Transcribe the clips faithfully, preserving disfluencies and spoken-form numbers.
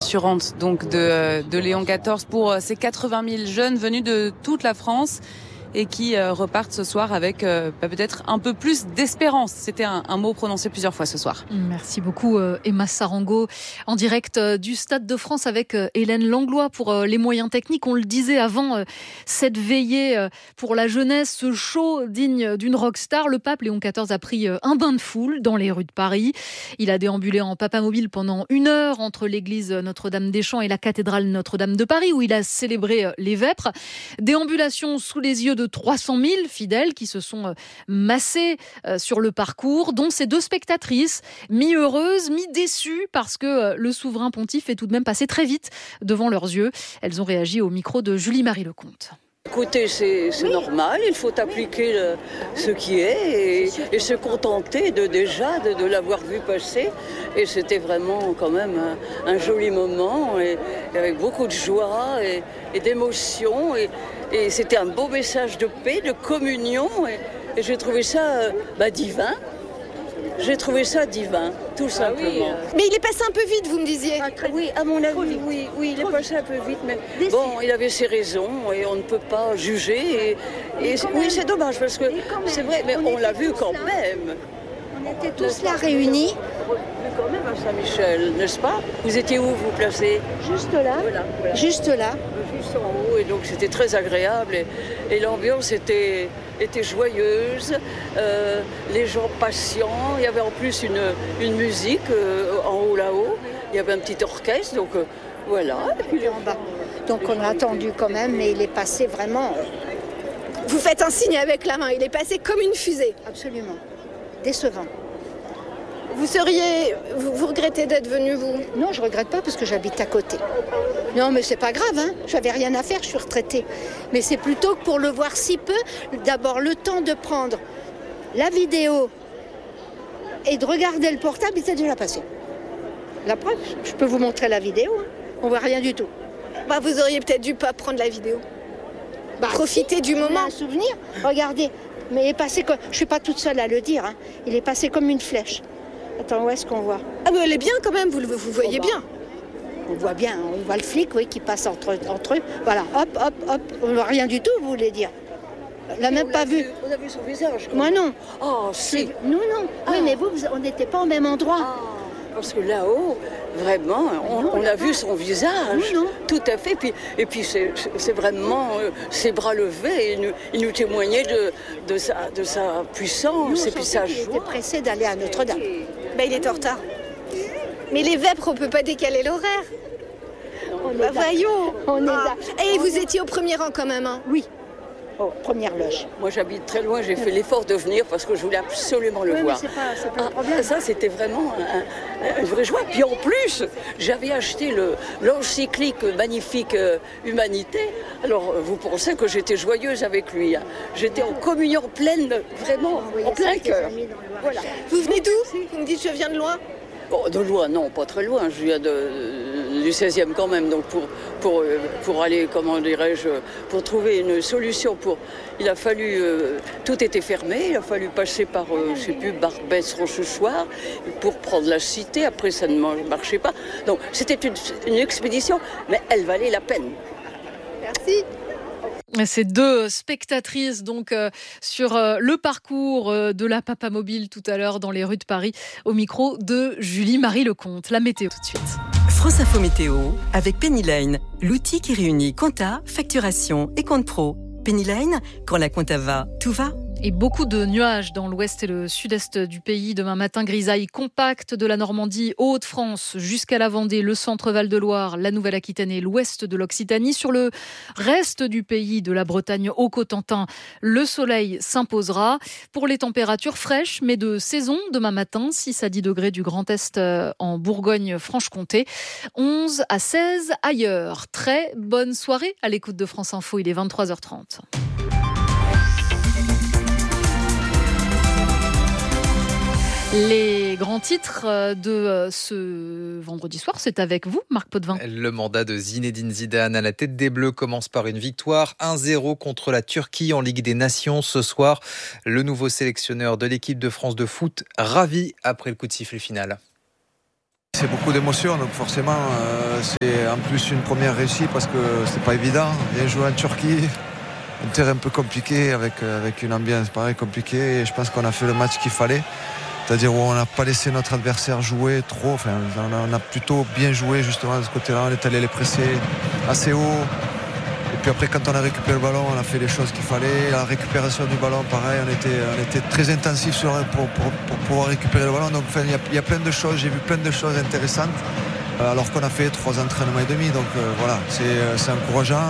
rassurante donc de, de Léon quatorze pour ces quatre-vingt mille jeunes venus de toute la France et qui euh, repartent ce soir avec euh, bah, peut-être un peu plus d'espérance. C'était un, un mot prononcé plusieurs fois ce soir. Merci beaucoup euh, Emma Sarango, en direct euh, du Stade de France avec euh, Hélène Langlois pour euh, les moyens techniques. On le disait avant euh, cette veillée euh, pour la jeunesse, ce show digne d'une rockstar. Le pape Léon quatorze a pris euh, un bain de foule dans les rues de Paris. Il a déambulé en papamobile pendant une heure entre l'église Notre-Dame-des-Champs et la cathédrale Notre-Dame de Paris où il a célébré euh, les vêpres. Déambulation sous les yeux de trois cent mille fidèles qui se sont massés sur le parcours, dont ces deux spectatrices, mi-heureuses, mi-déçues, parce que le souverain pontife est tout de même passé très vite devant leurs yeux. Elles ont réagi au micro de Julie-Marie Lecomte. Écoutez, c'est, c'est oui. normal, il faut appliquer le, ce qui est et, et se contenter de déjà de, de l'avoir vu passer. Et c'était vraiment quand même un, un joli moment, et, et avec beaucoup de joie et, et d'émotion. Et, et c'était un beau message de paix, de communion. Et, et j'ai trouvé ça bah, divin. J'ai trouvé ça divin, tout simplement. Ah oui, euh... Mais il est passé un peu vite, vous me disiez. Ah, très... Oui, à mon avis, oui, oui, il est passé un peu vite. Mais Décis. Bon, il avait ses raisons et on ne peut pas juger. Et, et c'est... Oui, c'est dommage parce que c'est vrai, mais on, on l'a vu quand là. même. On était tous là réunis. On l'a vu quand même à Saint-Michel, n'est-ce pas? Vous étiez où, vous placez? Juste là, voilà, voilà. Juste là. Juste en haut, et donc c'était très agréable. Et, et l'ambiance était... était joyeuse, euh, les gens patients, il y avait en plus une, une musique euh, en haut là-haut, il y avait un petit orchestre, donc euh, voilà. Et puis en bas. Donc on a attendu quand même, mais il est passé vraiment... Vous faites un signe avec la main, il est passé comme une fusée. Absolument, décevant. Vous seriez... Vous, vous regrettez d'être venu, vous? Non, je ne regrette pas parce que j'habite à côté. Non, mais c'est pas grave, hein. J'avais rien à faire, je suis retraitée. Mais c'est plutôt que pour le voir si peu, d'abord le temps de prendre la vidéo et de regarder le portable, il s'est déjà passé. La preuve, je peux vous montrer la vidéo, hein. On voit rien du tout. Bah, vous auriez peut-être dû pas prendre la vidéo. Bah, Profiter si, du moment. Un souvenir, regardez. Mais il est passé comme... Je suis pas toute seule à le dire, hein. Il est passé comme une flèche. Attends, où est-ce qu'on voit? Ah, mais elle est bien quand même, vous, vous voyez oh, bah. bien. On voit bien, on voit le flic, oui, qui passe entre, entre eux. Voilà, hop, hop, hop. On ne voit rien du tout, vous voulez dire. On l'a même pas vu. vu. On a vu son visage. Moi, non. Oh, si. Nous, non. Ah. Oui, mais vous, vous on n'était pas au même endroit. Ah, parce que là-haut, vraiment, on, non, on a vu son visage. Non, non. Tout à fait. Puis, et puis, c'est, c'est vraiment euh, ses bras levés. Il nous, il nous témoignait de, de, sa, de sa puissance nous, et puis sa joie. Il était pressé d'aller à Notre-Dame. Ben, il est en retard. Mais les vêpres, on ne peut pas décaler l'horaire. On bah, voyons. On ah. est Et on vous est... étiez au premier rang quand même, hein? Oui. Oh, première loge. Moi, j'habite très loin. J'ai fait l'effort de venir parce que je voulais absolument le oui, voir. Mais c'est pas, c'est pas ah, un problème. Ça, c'était vraiment un, un, une vraie joie. Puis en plus, j'avais acheté le, l'encyclique magnifique euh, Humanité. Alors, vous pensez que j'étais joyeuse avec lui. Hein. J'étais en communion pleine, vraiment, oui, en plein cœur. Voilà. Vous venez d'où? Vous me dites je viens de loin? Bon, de loin, non, pas très loin. Je viens de, du seizième quand même. Donc pour, pour, pour aller, comment dirais-je, pour trouver une solution, pour, il a fallu, euh, tout était fermé, il a fallu passer par, euh, je sais plus, Barbès, Rochechouart, pour prendre la cité. Après, ça ne marchait pas. Donc c'était une, une expédition, mais elle valait la peine. Merci. Ces deux spectatrices donc euh, sur euh, le parcours euh, de la Papamobile tout à l'heure dans les rues de Paris au micro de Julie-Marie Lecomte. La météo tout de suite. France Info Météo avec Pennyline, l'outil qui réunit compta, facturation et compte pro. Pennyline, quand la compta va, tout va. Et beaucoup de nuages dans l'ouest et le sud-est du pays. Demain matin, grisaille compacte de la Normandie, Hauts-de-France jusqu'à la Vendée, le centre Val-de-Loire, la Nouvelle-Aquitaine et l'ouest de l'Occitanie. Sur le reste du pays, de la Bretagne au Cotentin, le soleil s'imposera. Pour les températures fraîches, mais de saison, demain matin, six à dix degrés du Grand Est en Bourgogne-Franche-Comté, onze à seize ailleurs. Très bonne soirée à l'écoute de France Info, il est vingt-trois heures trente. Les grands titres de ce vendredi soir, c'est avec vous, Marc Potvin. Le mandat de Zinedine Zidane à la tête des Bleus commence par une victoire un zéro contre la Turquie en Ligue des Nations ce soir. Le nouveau sélectionneur de l'équipe de France de foot ravi après le coup de sifflet final. C'est beaucoup d'émotions, donc forcément euh, c'est en plus une première réussite parce que c'est pas évident. Bien joué en Turquie, un terrain un peu compliqué avec, avec une ambiance pareil compliquée, et je pense qu'on a fait le match qu'il fallait. C'est-à-dire où on n'a pas laissé notre adversaire jouer trop, enfin, on, a, on a plutôt bien joué justement de ce côté-là, on est allé les presser assez haut. Et puis après quand on a récupéré le ballon, on a fait les choses qu'il fallait. La récupération du ballon, pareil, on était, on était très intensif sur, pour, pour, pour pouvoir récupérer le ballon. Donc enfin, il y a, il y a plein de choses, j'ai vu plein de choses intéressantes alors qu'on a fait trois entraînements et demi. Donc euh, voilà, c'est, c'est encourageant.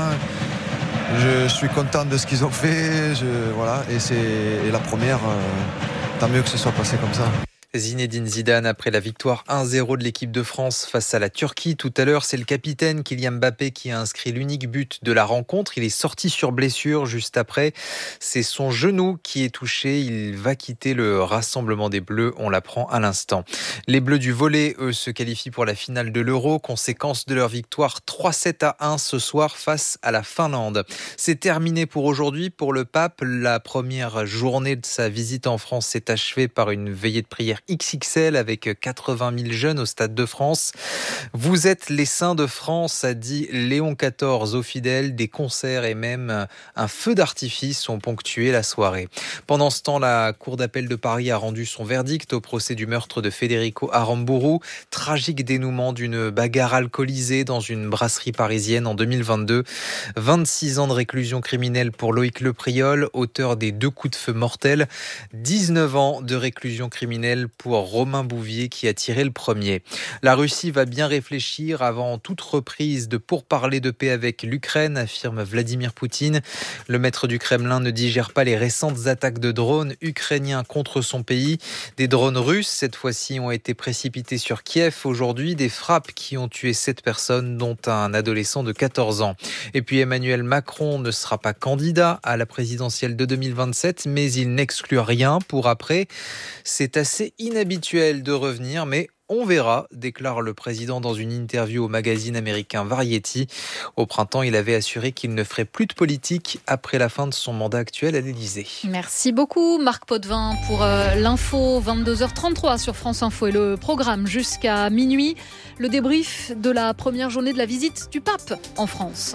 Je suis content de ce qu'ils ont fait, je, voilà, et, c'est, et la première... Euh, Tant mieux que ce soit passé comme ça. Zinedine Zidane après la victoire un zéro de l'équipe de France face à la Turquie. Tout à l'heure, c'est le capitaine Kylian Mbappé qui a inscrit l'unique but de la rencontre. Il est sorti sur blessure juste après. C'est son genou qui est touché. Il va quitter le rassemblement des Bleus. On l'apprend à l'instant. Les Bleus du volley, eux, se qualifient pour la finale de l'Euro. Conséquence de leur victoire trois sept à un ce soir face à la Finlande. C'est terminé pour aujourd'hui. Pour le pape, la première journée de sa visite en France s'est achevée par une veillée de prière X X L avec quatre-vingt mille jeunes au Stade de France. Vous êtes les saints de France, a dit Léon quatorze aux fidèles. Des concerts et même un feu d'artifice ont ponctué la soirée. Pendant ce temps, la Cour d'appel de Paris a rendu son verdict au procès du meurtre de Federico Aramburu. Tragique dénouement d'une bagarre alcoolisée dans une brasserie parisienne en deux mille vingt-deux. vingt-six ans de réclusion criminelle pour Loïc Lepriol, auteur des deux coups de feu mortels. dix-neuf ans de réclusion criminelle pour Romain Bouvier qui a tiré le premier. La Russie va bien réfléchir avant toute reprise de pourparlers de paix avec l'Ukraine, affirme Vladimir Poutine. Le maître du Kremlin ne digère pas les récentes attaques de drones ukrainiens contre son pays. Des drones russes, cette fois-ci, ont été précipités sur Kiev aujourd'hui. Des frappes qui ont tué sept personnes, dont un adolescent de quatorze ans. Et puis Emmanuel Macron ne sera pas candidat à la présidentielle de deux mille vingt-sept, mais il n'exclut rien pour après. C'est assez inhabituel de revenir, mais on verra, déclare le président dans une interview au magazine américain Variety. Au printemps, il avait assuré qu'il ne ferait plus de politique après la fin de son mandat actuel à l'Élysée. Merci beaucoup Marc Potvin pour euh, l'info. vingt-deux heures trente-trois sur France Info et le programme jusqu'à minuit. Le débrief de la première journée de la visite du pape en France.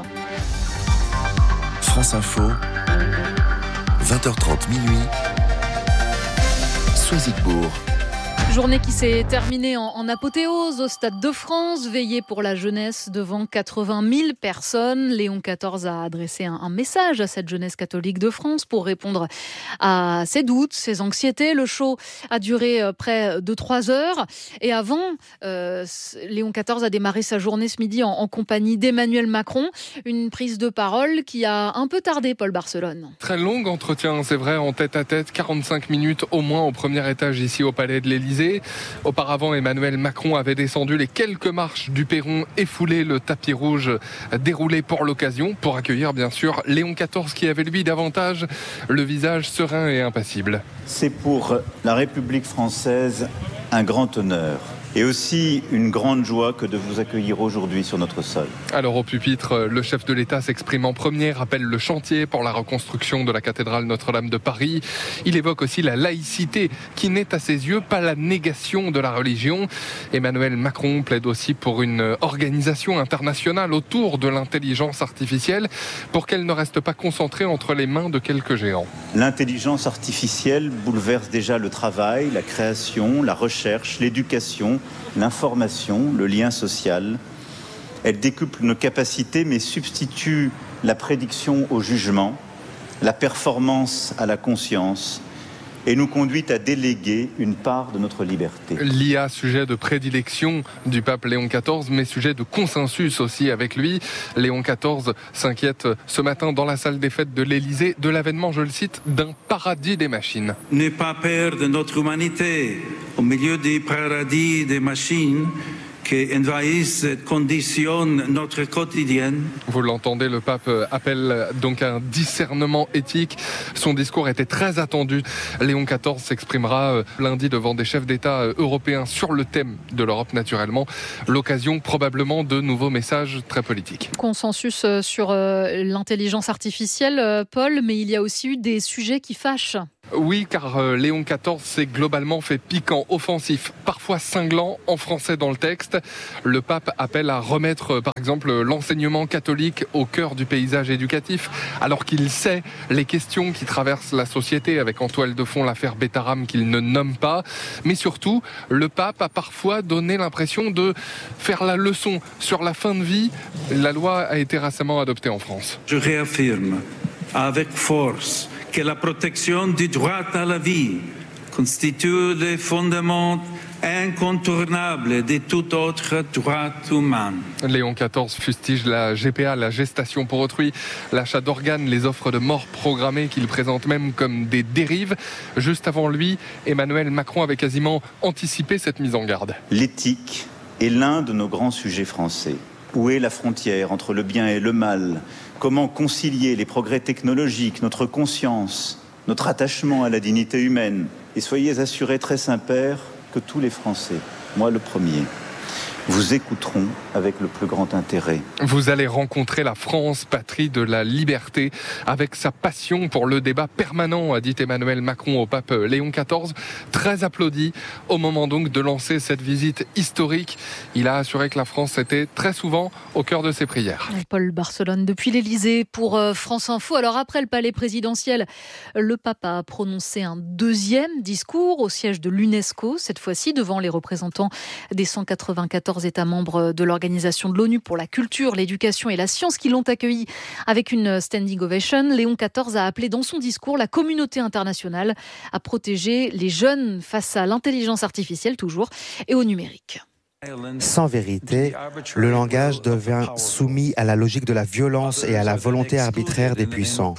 France Info, vingt heures trente minuit. Soisigbourg. Journée qui s'est terminée en, en apothéose au Stade de France, veillée pour la jeunesse devant quatre-vingt mille personnes. Léon quatorze a adressé un, un message à cette jeunesse catholique de France pour répondre à ses doutes, ses anxiétés. Le show a duré près de trois heures. Et avant, euh, Léon quatorze a démarré sa journée ce midi en, en compagnie d'Emmanuel Macron. Une prise de parole qui a un peu tardé, Paul Barcelone. Très long entretien, c'est vrai, en tête à tête, quarante-cinq minutes au moins au premier étage ici au Palais de l'Élysée. Auparavant, Emmanuel Macron avait descendu les quelques marches du perron et foulé le tapis rouge déroulé pour l'occasion, pour accueillir bien sûr Léon quatorze qui avait lui davantage le visage serein et impassible. C'est pour la République française un grand honneur et aussi une grande joie que de vous accueillir aujourd'hui sur notre sol. Alors au pupitre, le chef de l'État s'exprime en premier, rappelle le chantier pour la reconstruction de la cathédrale Notre-Dame de Paris. Il évoque aussi la laïcité qui n'est à ses yeux pas la négation de la religion. Emmanuel Macron plaide aussi pour une organisation internationale autour de l'intelligence artificielle pour qu'elle ne reste pas concentrée entre les mains de quelques géants. L'intelligence artificielle bouleverse déjà le travail, la création, la recherche, l'éducation, l'information, le lien social. Elle décuple nos capacités mais substitue la prédiction au jugement, la performance à la conscience et nous conduit à déléguer une part de notre liberté. L'I A, sujet de prédilection du pape Léon quatorze, mais sujet de consensus aussi avec lui. Léon quatorze s'inquiète ce matin dans la salle des fêtes de l'Élysée de l'avènement, je le cite, d'un paradis des machines. N'aie pas peur de notre humanité au milieu du paradis des machines qui envahissent, conditionnent notre quotidien. Vous l'entendez, le pape appelle donc à un discernement éthique. Son discours était très attendu. Léon quatorze s'exprimera lundi devant des chefs d'État européens sur le thème de l'Europe naturellement. L'occasion probablement de nouveaux messages très politiques. Consensus sur l'intelligence artificielle, Paul, mais il y a aussi eu des sujets qui fâchent. Oui, car euh, Léon quatorze s'est globalement fait piquant, offensif, parfois cinglant en français dans le texte. Le pape appelle à remettre, euh, par exemple, l'enseignement catholique au cœur du paysage éducatif, alors qu'il sait les questions qui traversent la société, avec en toile de fond l'affaire Bétaram qu'il ne nomme pas. Mais surtout, le pape a parfois donné l'impression de faire la leçon sur la fin de vie. La loi a été récemment adoptée en France. Je réaffirme avec force que la protection du droit à la vie constitue le fondement incontournable de tout autre droit humain. Léon quatorze fustige la G P A, la gestation pour autrui, l'achat d'organes, les offres de mort programmées qu'il présente même comme des dérives. Juste avant lui, Emmanuel Macron avait quasiment anticipé cette mise en garde. L'éthique est l'un de nos grands sujets français. Où est la frontière entre le bien et le mal ? Comment concilier les progrès technologiques, notre conscience, notre attachement à la dignité humaine ? Et soyez assurés, très Saint-Père, que tous les Français, moi le premier, vous écouteront avec le plus grand intérêt. Vous allez rencontrer la France, patrie de la liberté, avec sa passion pour le débat permanent, a dit Emmanuel Macron au pape Léon quatorze, très applaudi au moment donc de lancer cette visite historique. Il a assuré que la France était très souvent au cœur de ses prières. Paul Barcelone depuis l'Elysée pour France Info. Alors après le palais présidentiel, le pape a prononcé un deuxième discours au siège de l'UNESCO, cette fois-ci devant les représentants des cent quatre-vingt-quatorze États membres de l'Organisation de l'ONU pour la culture, l'éducation et la science qui l'ont accueilli avec une standing ovation. Léon quatorze a appelé dans son discours la communauté internationale à protéger les jeunes face à l'intelligence artificielle toujours et au numérique. Sans vérité, le langage devient soumis à la logique de la violence et à la volonté arbitraire des puissants.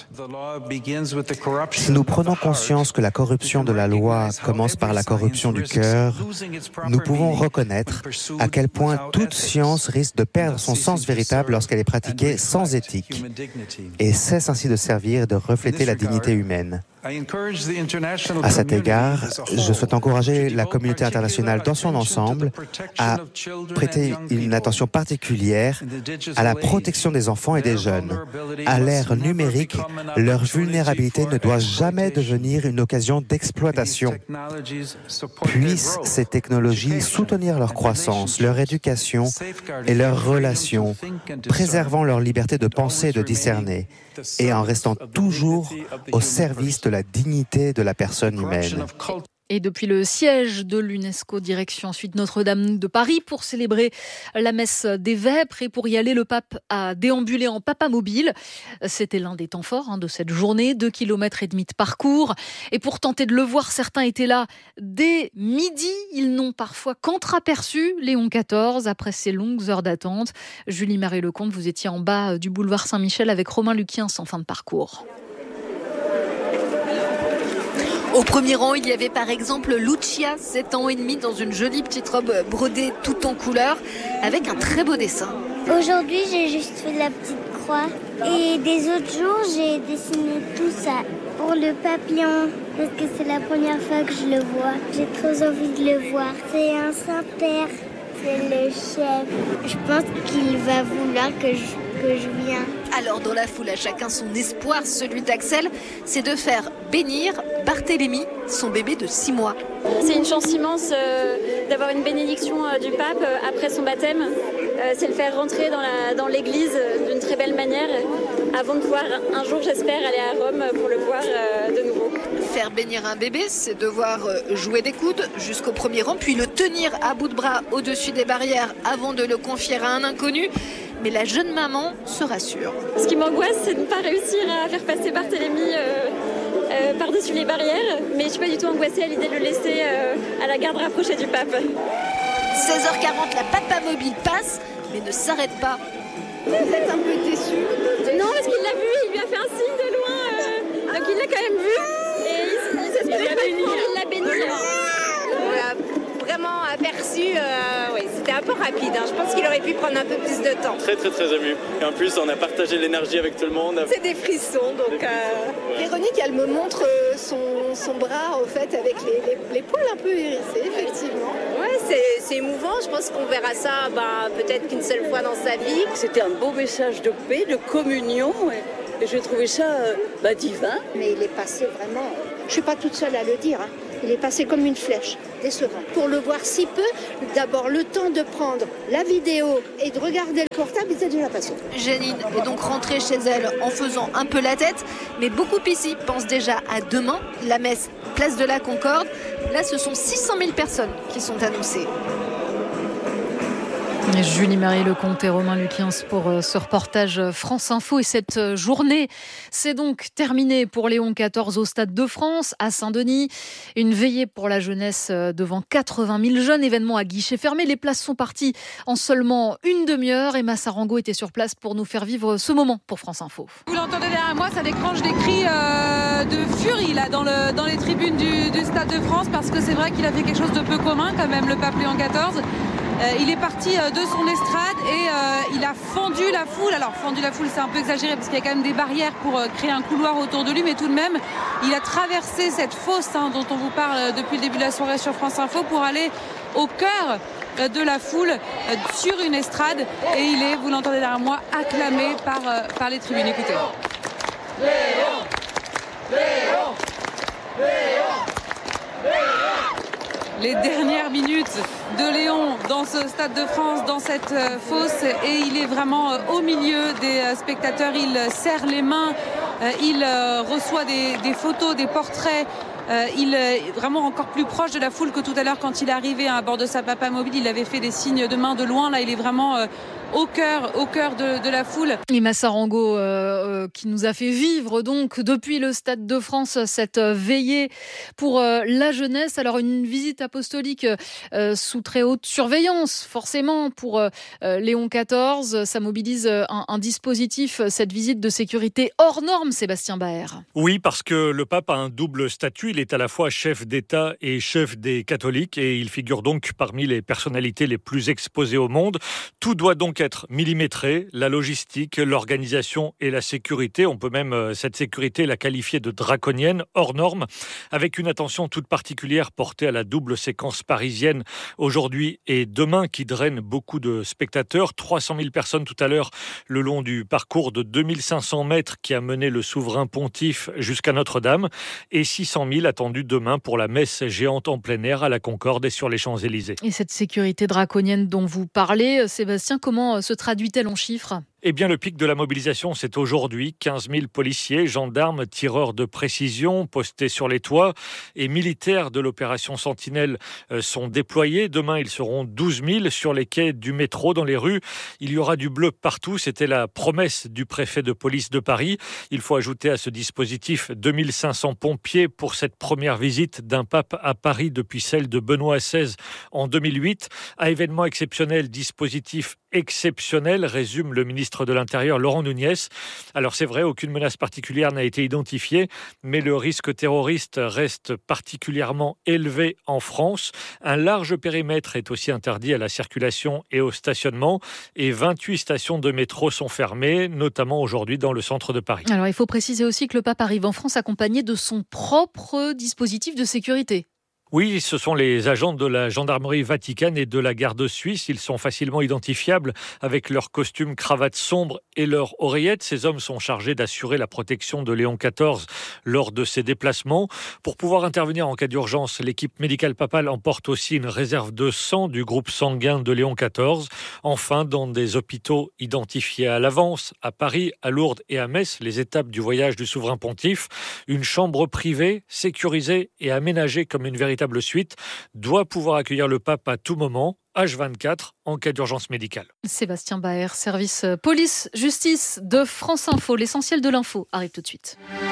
Si nous prenons conscience que la corruption de la loi commence par la corruption du cœur, nous pouvons reconnaître à quel point toute science risque de perdre son sens véritable lorsqu'elle est pratiquée sans éthique et cesse ainsi de servir et de refléter la dignité humaine. À cet égard, je souhaite encourager la communauté internationale dans son ensemble à prêter une attention particulière à la protection des enfants et des jeunes. À l'ère numérique, leur vulnérabilité ne doit jamais devenir une occasion d'exploitation. Puissent ces technologies soutenir leur croissance, leur éducation et leurs relations, préservant leur liberté de penser et de discerner, et en restant toujours au service de la dignité de la personne humaine. Et depuis le siège de l'UNESCO, direction ensuite Notre-Dame de Paris pour célébrer la messe des Vêpres. Et pour y aller, le pape a déambulé en papamobile. C'était l'un des temps forts hein, de cette journée, deux kilomètres et demi de parcours. Et pour tenter de le voir, certains étaient là dès midi. Ils n'ont parfois qu'entreaperçu Léon quatorze après ces longues heures d'attente. Julie-Marie Lecomte, vous étiez en bas du boulevard Saint-Michel avec Romain Luquiens en fin de parcours. Au premier rang, il y avait par exemple Lucia, sept ans et demi, dans une jolie petite robe brodée toute en couleur, avec un très beau dessin. Aujourd'hui, j'ai juste fait la petite croix. Et des autres jours, j'ai dessiné tout ça pour le papillon, parce que c'est la première fois que je le vois. J'ai trop envie de le voir. C'est un Saint-Père, c'est le chef. Je pense qu'il va vouloir que je, que je vienne. Alors dans la foule, à chacun son espoir, celui d'Axel, c'est de faire bénir Barthélemy, son bébé de six mois. C'est une chance immense euh, d'avoir une bénédiction euh, du pape euh, après son baptême. Euh, c'est le faire rentrer dans, la, dans l'église euh, d'une très belle manière euh, avant de pouvoir un jour, j'espère, aller à Rome pour le voir euh, de nouveau. Faire bénir un bébé, c'est devoir euh, jouer des coudes jusqu'au premier rang, puis le tenir à bout de bras au-dessus des barrières avant de le confier à un inconnu. Mais la jeune maman se rassure. Ce qui m'angoisse, c'est de ne pas réussir à faire passer Barthélemy euh, euh, par-dessus les barrières. Mais je ne suis pas du tout angoissée à l'idée de le laisser euh, à la garde rapprochée du pape. seize heures quarante, la papamobile passe, mais ne s'arrête pas. Vous êtes un peu déçu? Non, parce qu'il l'a vu, il lui a fait un signe de loin. Euh, donc il l'a quand même vu. Et il, il s'espérait pas prendre, il l'a béni. Vraiment aperçu, euh, oui, c'était un peu rapide. Hein. Je pense qu'il aurait pu prendre un peu plus de temps. Très très très ému. Et en plus, on a partagé l'énergie avec tout le monde. C'est des frissons. Donc, des frissons, euh... ouais. Véronique, elle me montre son, son bras, au fait, avec les, les, les poils un peu hérissés, effectivement. Ouais, c'est, c'est émouvant. Je pense qu'on verra ça bah, peut-être qu'une seule fois dans sa vie. C'était un beau message de paix, de communion. Et, et j'ai trouvé ça euh, bah, divin. Mais il est passé vraiment Je ne suis pas toute seule à le dire. Hein. Il est passé comme une flèche, décevant. Pour le voir si peu, d'abord le temps de prendre la vidéo et de regarder le portable, il était déjà passé. Janine est donc rentrée chez elle en faisant un peu la tête, mais beaucoup ici pensent déjà à demain, la messe place de la Concorde. Là, ce sont six cent mille personnes qui sont annoncées. Julie-Marie Lecomte et Romain Luquiens pour ce reportage France Info. Et cette journée, c'est donc terminé pour Léon quatorze au Stade de France, à Saint-Denis. Une veillée pour la jeunesse devant quatre-vingt mille jeunes, événement à guichet fermé. Les places sont parties en seulement une demi-heure. Emma Sarango était sur place pour nous faire vivre ce moment pour France Info. Vous l'entendez derrière moi, ça déclenche des cris euh, de furie là, dans, le, dans les tribunes du, du Stade de France, parce que c'est vrai qu'il a fait quelque chose de peu commun quand même, le pape Léon quatorze. Euh, il est parti euh, de son estrade et euh, il a fendu la foule. Alors fendu la foule, c'est un peu exagéré parce qu'il y a quand même des barrières pour euh, créer un couloir autour de lui, mais tout de même, il a traversé cette fosse hein, dont on vous parle euh, depuis le début de la soirée sur France Info pour aller au cœur euh, de la foule euh, sur une estrade, et il est, vous l'entendez derrière moi, acclamé par, euh, par les tribunes. Écoutez. Léon, Léon, Léon, Léon. Les dernières minutes de Léon dans ce Stade de France, dans cette fosse, et il est vraiment au milieu des spectateurs. Il serre les mains, il reçoit des, des photos, des portraits. Il est vraiment encore plus proche de la foule que tout à l'heure quand il est arrivé à bord de sa Papa Mobile. Il avait fait des signes de main de loin. Là, il est vraiment au cœur, au cœur de, de la foule. Emma Sarango euh, qui nous a fait vivre donc depuis le Stade de France cette veillée pour euh, la jeunesse. Alors une visite apostolique euh, sous très haute surveillance, forcément pour euh, Léon quatorze. Ça mobilise un, un dispositif, cette visite de sécurité hors norme, Sébastien Baer. Oui, parce que le pape a un double statut. Il est à la fois chef d'État et chef des catholiques, et il figure donc parmi les personnalités les plus exposées au monde. Tout doit donc être millimétré, la logistique, l'organisation et la sécurité. On peut même, cette sécurité, la qualifier de draconienne, hors norme, avec une attention toute particulière portée à la double séquence parisienne aujourd'hui et demain, qui draine beaucoup de spectateurs. trois cent mille personnes tout à l'heure le long du parcours de deux mille cinq cents mètres qui a mené le souverain pontife jusqu'à Notre-Dame, et six cent mille attendus demain pour la messe géante en plein air à la Concorde et sur les Champs-Élysées. Et cette sécurité draconienne dont vous parlez, Sébastien, comment se traduit-elle en chiffres ? Eh bien, le pic de la mobilisation, c'est aujourd'hui. quinze mille policiers, gendarmes, tireurs de précision postés sur les toits et militaires de l'opération Sentinelle sont déployés. Demain, ils seront douze mille sur les quais du métro, dans les rues. Il y aura du bleu partout. C'était la promesse du préfet de police de Paris. Il faut ajouter à ce dispositif deux mille cinq cents pompiers pour cette première visite d'un pape à Paris depuis celle de Benoît seize en deux mille huit. À événement exceptionnel, dispositif exceptionnel, résume le ministre de l'Intérieur Laurent Nunez. Alors c'est vrai, aucune menace particulière n'a été identifiée, mais le risque terroriste reste particulièrement élevé en France. Un large périmètre est aussi interdit à la circulation et au stationnement, et vingt-huit stations de métro sont fermées, notamment aujourd'hui dans le centre de Paris. Alors il faut préciser aussi que le pape arrive en France accompagné de son propre dispositif de sécurité. Oui, ce sont les agents de la gendarmerie vaticane et de la garde suisse. Ils sont facilement identifiables avec leurs costumes, cravates sombres et leurs oreillettes. Ces hommes sont chargés d'assurer la protection de Léon quatorze lors de ses déplacements. Pour pouvoir intervenir en cas d'urgence, l'équipe médicale papale emporte aussi une réserve de sang du groupe sanguin de Léon quatorze. Enfin, dans des hôpitaux identifiés à l'avance, à Paris, à Lourdes et à Metz, les étapes du voyage du souverain pontife, une chambre privée, sécurisée et aménagée comme une véritable suite, doit pouvoir accueillir le pape à tout moment, H vingt-quatre, en cas d'urgence médicale. Sébastien Baer, service police-justice de France Info. L'essentiel de l'info arrive tout de suite.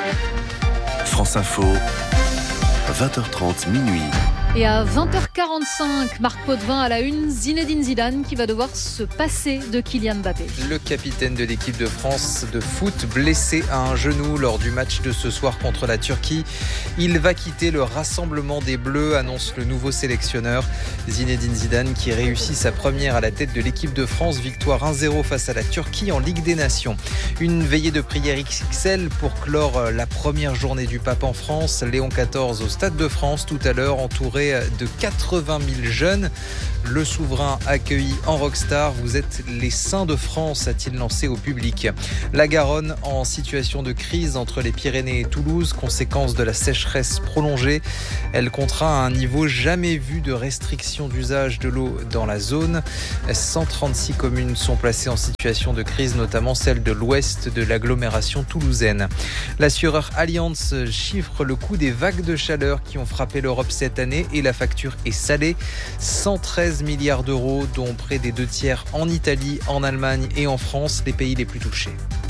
France Info, vingt heures trente, minuit. Et à vingt heures quarante-cinq, Marc Potvin à la une, Zinedine Zidane qui va devoir se passer de Kylian Mbappé. Le capitaine de l'équipe de France de foot, blessé à un genou lors du match de ce soir contre la Turquie. Il va quitter le rassemblement des Bleus, annonce le nouveau sélectionneur. Zinedine Zidane qui réussit sa première à la tête de l'équipe de France. Victoire un zéro face à la Turquie en Ligue des Nations. Une veillée de prière X X L pour clore la première journée du pape en France. Léon quatorze au Stade de France tout à l'heure, entouré près de quatre-vingt mille jeunes. Le souverain accueilli en rockstar. Vous êtes les saints de France, a-t-il lancé au public. La Garonne en situation de crise entre les Pyrénées et Toulouse, conséquence de la sécheresse prolongée. Elle comptera un niveau jamais vu de restriction d'usage de l'eau dans la zone. cent trente-six communes sont placées en situation de crise, notamment celle de l'ouest de l'agglomération toulousaine. L'assureur Allianz chiffre le coût des vagues de chaleur qui ont frappé l'Europe cette année et la facture est salée. cent treize milliards d'euros, dont près des deux tiers en Italie, en Allemagne et en France, les pays les plus touchés.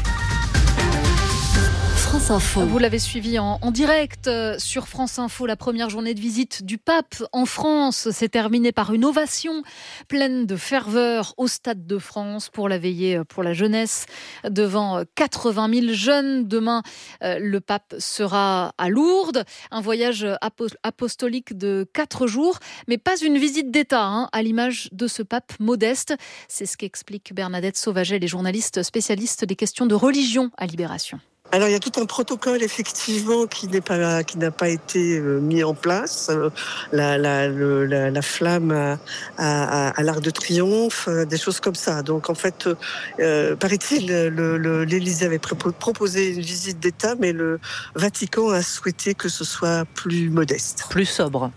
France Info. Vous l'avez suivi en, en direct sur France Info. La première journée de visite du pape en France s'est terminée par une ovation pleine de ferveur au Stade de France pour la veillée pour la jeunesse devant quatre-vingt mille jeunes. Demain, le pape sera à Lourdes. Un voyage apostolique de quatre jours, mais pas une visite d'État, hein, à l'image de ce pape modeste. C'est ce qu'explique Bernadette Sauvaget, les journalistes spécialistes des questions de religion à Libération. Alors il y a tout un protocole effectivement qui n'est pas qui n'a pas été mis en place. La la le, la, la flamme à, à, à l'Arc de Triomphe, des choses comme ça. Donc en fait, euh, paraît-il, le, le, l'Élysée avait proposé une visite d'État, mais le Vatican a souhaité que ce soit plus modeste, plus sobre.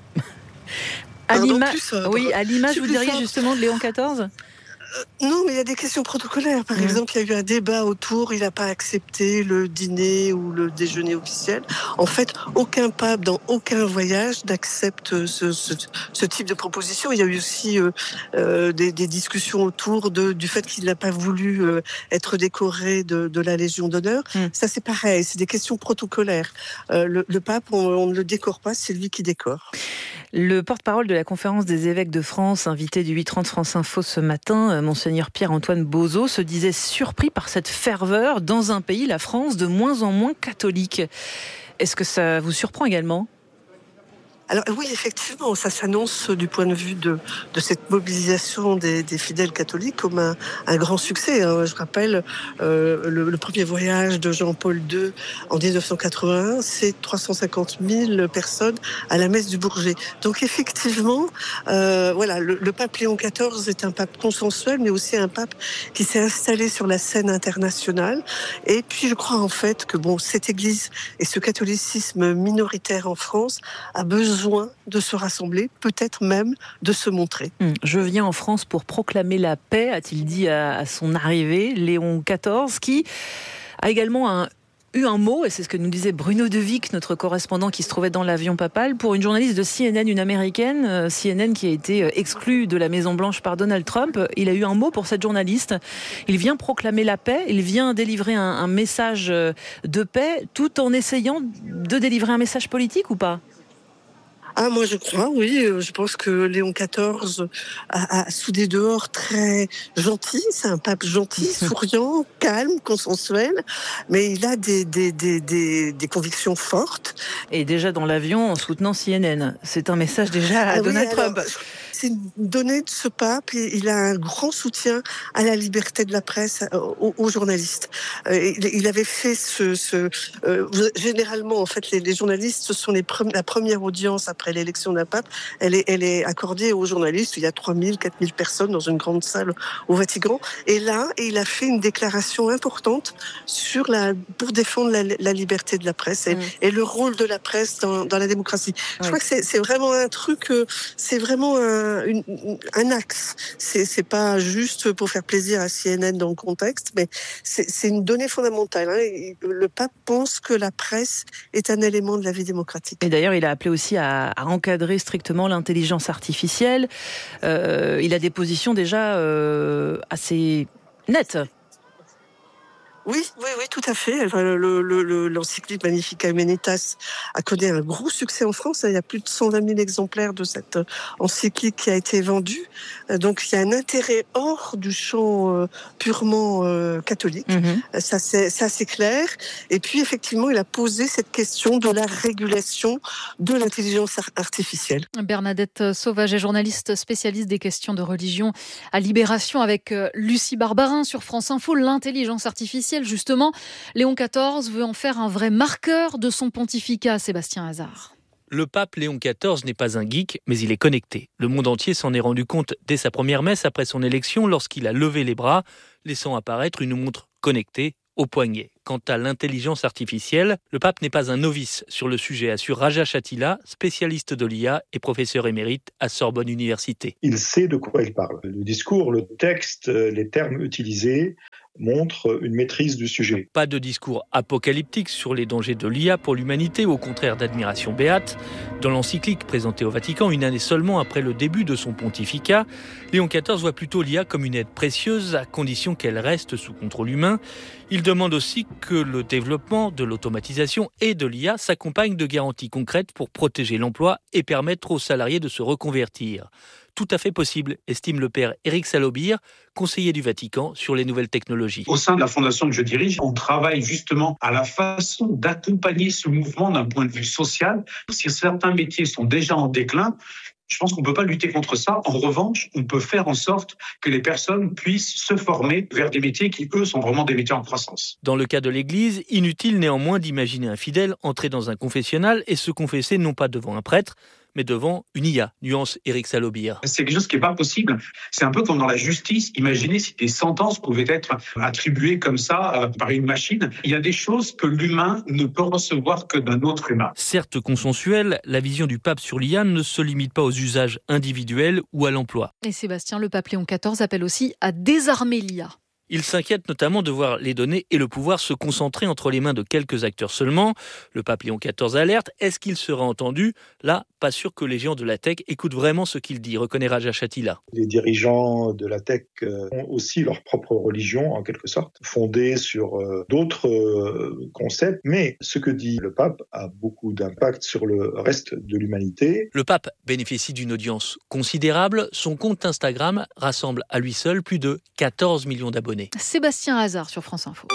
À Pardon, l'image, plus sobre. oui, à l'image, C'est vous plus diriez sobre. justement de Léon quatorze. Non, mais il y a des questions protocolaires. Par mmh. exemple, il y a eu un débat autour, il n'a pas accepté le dîner ou le déjeuner officiel. En fait, aucun pape, dans aucun voyage, n'accepte ce, ce, ce type de proposition. Il y a eu aussi euh, euh, des, des discussions autour de, du fait qu'il n'a pas voulu euh, être décoré de, de la Légion d'honneur. Mmh. Ça, c'est pareil, c'est des questions protocolaires. Euh, le, le pape, on, on ne le décore pas, c'est lui qui décore. Le porte-parole de la conférence des évêques de France, invité du huit trente France Info ce matin, Monseigneur Pierre-Antoine Bozo, se disait surpris par cette ferveur dans un pays, la France, de moins en moins catholique. Est-ce que ça vous surprend également ? Alors oui, effectivement, ça s'annonce du point de vue de, de cette mobilisation des, des fidèles catholiques comme un, un grand succès. Hein. Je rappelle, euh, le, le premier voyage de Jean-Paul deux en dix-neuf cent quatre-vingt-un, c'est trois cent cinquante mille personnes à la messe du Bourget. Donc effectivement, euh, voilà, le, le pape Léon quatorze est un pape consensuel, mais aussi un pape qui s'est installé sur la scène internationale. Et puis je crois en fait que bon, cette Église et ce catholicisme minoritaire en France a besoin besoin de se rassembler, peut-être même de se montrer. Je viens en France pour proclamer la paix, a-t-il dit à, à son arrivée, Léon quatorze, qui a également un eu un mot, et c'est ce que nous disait Bruno Devic, notre correspondant qui se trouvait dans l'avion papal, pour une journaliste de C N N, une américaine, C N N qui a été exclue de la Maison-Blanche par Donald Trump. Il a eu un mot pour cette journaliste. Il vient proclamer la paix, il vient délivrer un, un message de paix, tout en essayant de délivrer un message politique ou pas ? Ah, moi je crois, oui. Je pense que Léon quatorze a, a sous des dehors très gentil. C'est un pape gentil, souriant, calme, consensuel. Mais il a des, des, des, des, des convictions fortes. Et déjà dans l'avion en soutenant C N N. C'est un message déjà à ah Donald oui, Trump. Alors, c'est une donnée de ce pape. Il a un grand soutien à la liberté de la presse, aux, aux journalistes. Il avait fait ce... ce euh, généralement, en fait, les, les journalistes, ce sont les pre- la première audience après l'élection d'un pape. Elle est, elle est accordée aux journalistes. Il y a trois mille, quatre mille personnes dans une grande salle au Vatican. Et là, il a fait une déclaration importante sur la, pour défendre la, la liberté de la presse et, mmh. et le rôle de la presse dans, dans la démocratie. Oui. Je crois que c'est, c'est vraiment un truc, c'est vraiment un, une, un axe. C'est, c'est pas juste pour faire plaisir à C N N dans le contexte, mais c'est, c'est une donnée fondamentale. Hein. Le pape pense que la presse est un élément de la vie démocratique. Et d'ailleurs, il a appelé aussi à, à encadrer strictement l'intelligence artificielle. Euh, il a des positions déjà euh, assez nettes. Oui, oui, oui, tout à fait. Le, le, le, l'encyclique Magnificat Humanitas a connu un gros succès en France. Il y a plus de cent vingt mille exemplaires de cette encyclique qui a été vendue. Donc, il y a un intérêt hors du champ euh, purement euh, catholique. Mmh. Ça, c'est, ça, c'est clair. Et puis, effectivement, il a posé cette question de la régulation de l'intelligence artificielle. Bernadette Sauvaget, journaliste spécialiste des questions de religion à Libération avec Lucie Barbarin sur France Info. L'intelligence artificielle, justement, Léon quatorze veut en faire un vrai marqueur de son pontificat, Sébastien Hazard. Le pape Léon quatorze n'est pas un geek, mais il est connecté. Le monde entier s'en est rendu compte dès sa première messe après son élection lorsqu'il a levé les bras, laissant apparaître une montre connectée au poignet. Quant à l'intelligence artificielle, le pape n'est pas un novice sur le sujet, assure Raja Chatila, spécialiste de l'I A et professeur émérite à Sorbonne Université. Il sait de quoi il parle. Le discours, le texte, les termes utilisés montrent une maîtrise du sujet. Pas de discours apocalyptique sur les dangers de l'I A pour l'humanité, au contraire d'admiration béate. Dans l'encyclique présentée au Vatican une année seulement après le début de son pontificat, Léon quatorze voit plutôt l'I A comme une aide précieuse à condition qu'elle reste sous contrôle humain. Il demande aussi que le développement de l'automatisation et de l'I A s'accompagne de garanties concrètes pour protéger l'emploi et permettre aux salariés de se reconvertir. Tout à fait possible, estime le père Éric Salobir, conseiller du Vatican sur les nouvelles technologies. Au sein de la fondation que je dirige, on travaille justement à la façon d'accompagner ce mouvement d'un point de vue social. Si certains métiers sont déjà en déclin, je pense qu'on ne peut pas lutter contre ça. En revanche, on peut faire en sorte que les personnes puissent se former vers des métiers qui, eux, sont vraiment des métiers en croissance. Dans le cas de l'Église, inutile néanmoins d'imaginer un fidèle entrer dans un confessionnal et se confesser non pas devant un prêtre, mais devant une I A, nuance Éric Salobir. C'est quelque chose qui n'est pas possible. C'est un peu comme dans la justice. Imaginez si des sentences pouvaient être attribuées comme ça euh, par une machine. Il y a des choses que l'humain ne peut recevoir que d'un autre humain. Certes consensuelle, la vision du pape sur l'I A ne se limite pas aux usages individuels ou à l'emploi. Et Sébastien, le pape Léon quatorze appelle aussi à désarmer l'I A. Il s'inquiète notamment de voir les données et le pouvoir se concentrer entre les mains de quelques acteurs seulement. Le pape Léon quatorze alerte. Est-ce qu'il sera entendu ? Là, pas sûr que les géants de la tech écoutent vraiment ce qu'il dit, reconnaît Raja Chatila. Les dirigeants de la tech ont aussi leur propre religion, en quelque sorte, fondée sur d'autres concepts. Mais ce que dit le pape a beaucoup d'impact sur le reste de l'humanité. Le pape bénéficie d'une audience considérable. Son compte Instagram rassemble à lui seul plus de quatorze millions d'abonnés. Sébastien Hazard sur France Info.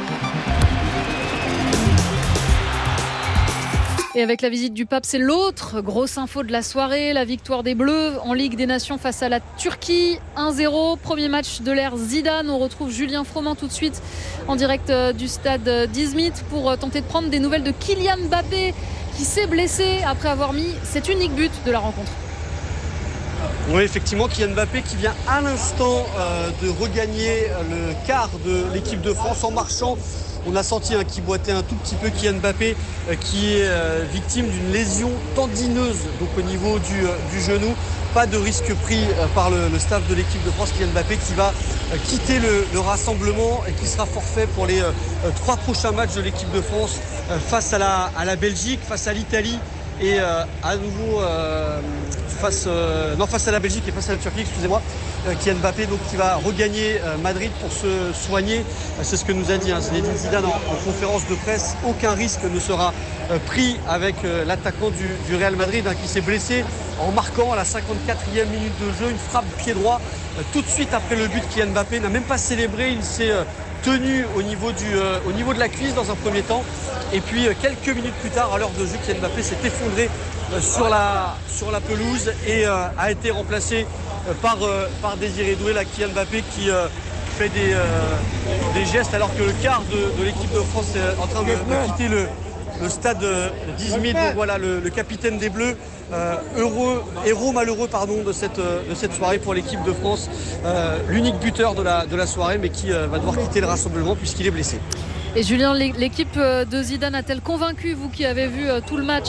Et avec la visite du pape, c'est l'autre grosse info de la soirée, la victoire des Bleus en Ligue des Nations face à la Turquie, un zéro, premier match de l'ère Zidane. On retrouve Julien Froment tout de suite en direct du stade d'Izmit pour tenter de prendre des nouvelles de Kylian Mbappé qui s'est blessé après avoir mis cet unique but de la rencontre. Oui, effectivement, Kylian Mbappé qui vient à l'instant euh, de regagner le quart de l'équipe de France en marchant. On a senti hein, qu'il boitait un tout petit peu. Kylian Mbappé euh, qui est euh, victime d'une lésion tendineuse donc au niveau du, euh, du genou. Pas de risque pris euh, par le, le staff de l'équipe de France. Kylian Mbappé qui va euh, quitter le, le rassemblement et qui sera forfait pour les euh, trois prochains matchs de l'équipe de France euh, face à la, à la Belgique, face à l'Italie et euh, à nouveau euh, face, euh, non, face à la Belgique et face à la Turquie, excusez-moi. Euh, Kylian Mbappé donc, qui va regagner euh, Madrid pour se soigner. Euh, c'est ce que nous a dit hein, Zinedine Zidane en, en conférence de presse. Aucun risque ne sera euh, pris avec euh, l'attaquant du, du Real Madrid hein, qui s'est blessé en marquant à la cinquante-quatrième minute de jeu une frappe pied droit. Euh, tout de suite après le but, Kylian Mbappé n'a même pas célébré. Il s'est euh, tenu au niveau, du, euh, au niveau de la cuisse dans un premier temps. Et puis euh, quelques minutes plus tard, à l'heure de jeu, Kylian Mbappé s'est effondré euh, sur, la, sur la pelouse et euh, a été remplacé euh, par, euh, par Désiré Doué, là, Kylian Mbappé qui euh, fait des, euh, des gestes alors que le quart de, de l'équipe de France est en train de, de quitter le, le stade d'Izmit. Donc voilà, le, le capitaine des Bleus, euh, heureux, héros malheureux pardon, de, cette, de cette soirée pour l'équipe de France. Euh, l'unique buteur de la, de la soirée, mais qui euh, va devoir quitter le rassemblement puisqu'il est blessé. Et Julien, l'équipe de Zidane a-t-elle convaincu, vous qui avez vu tout le match ?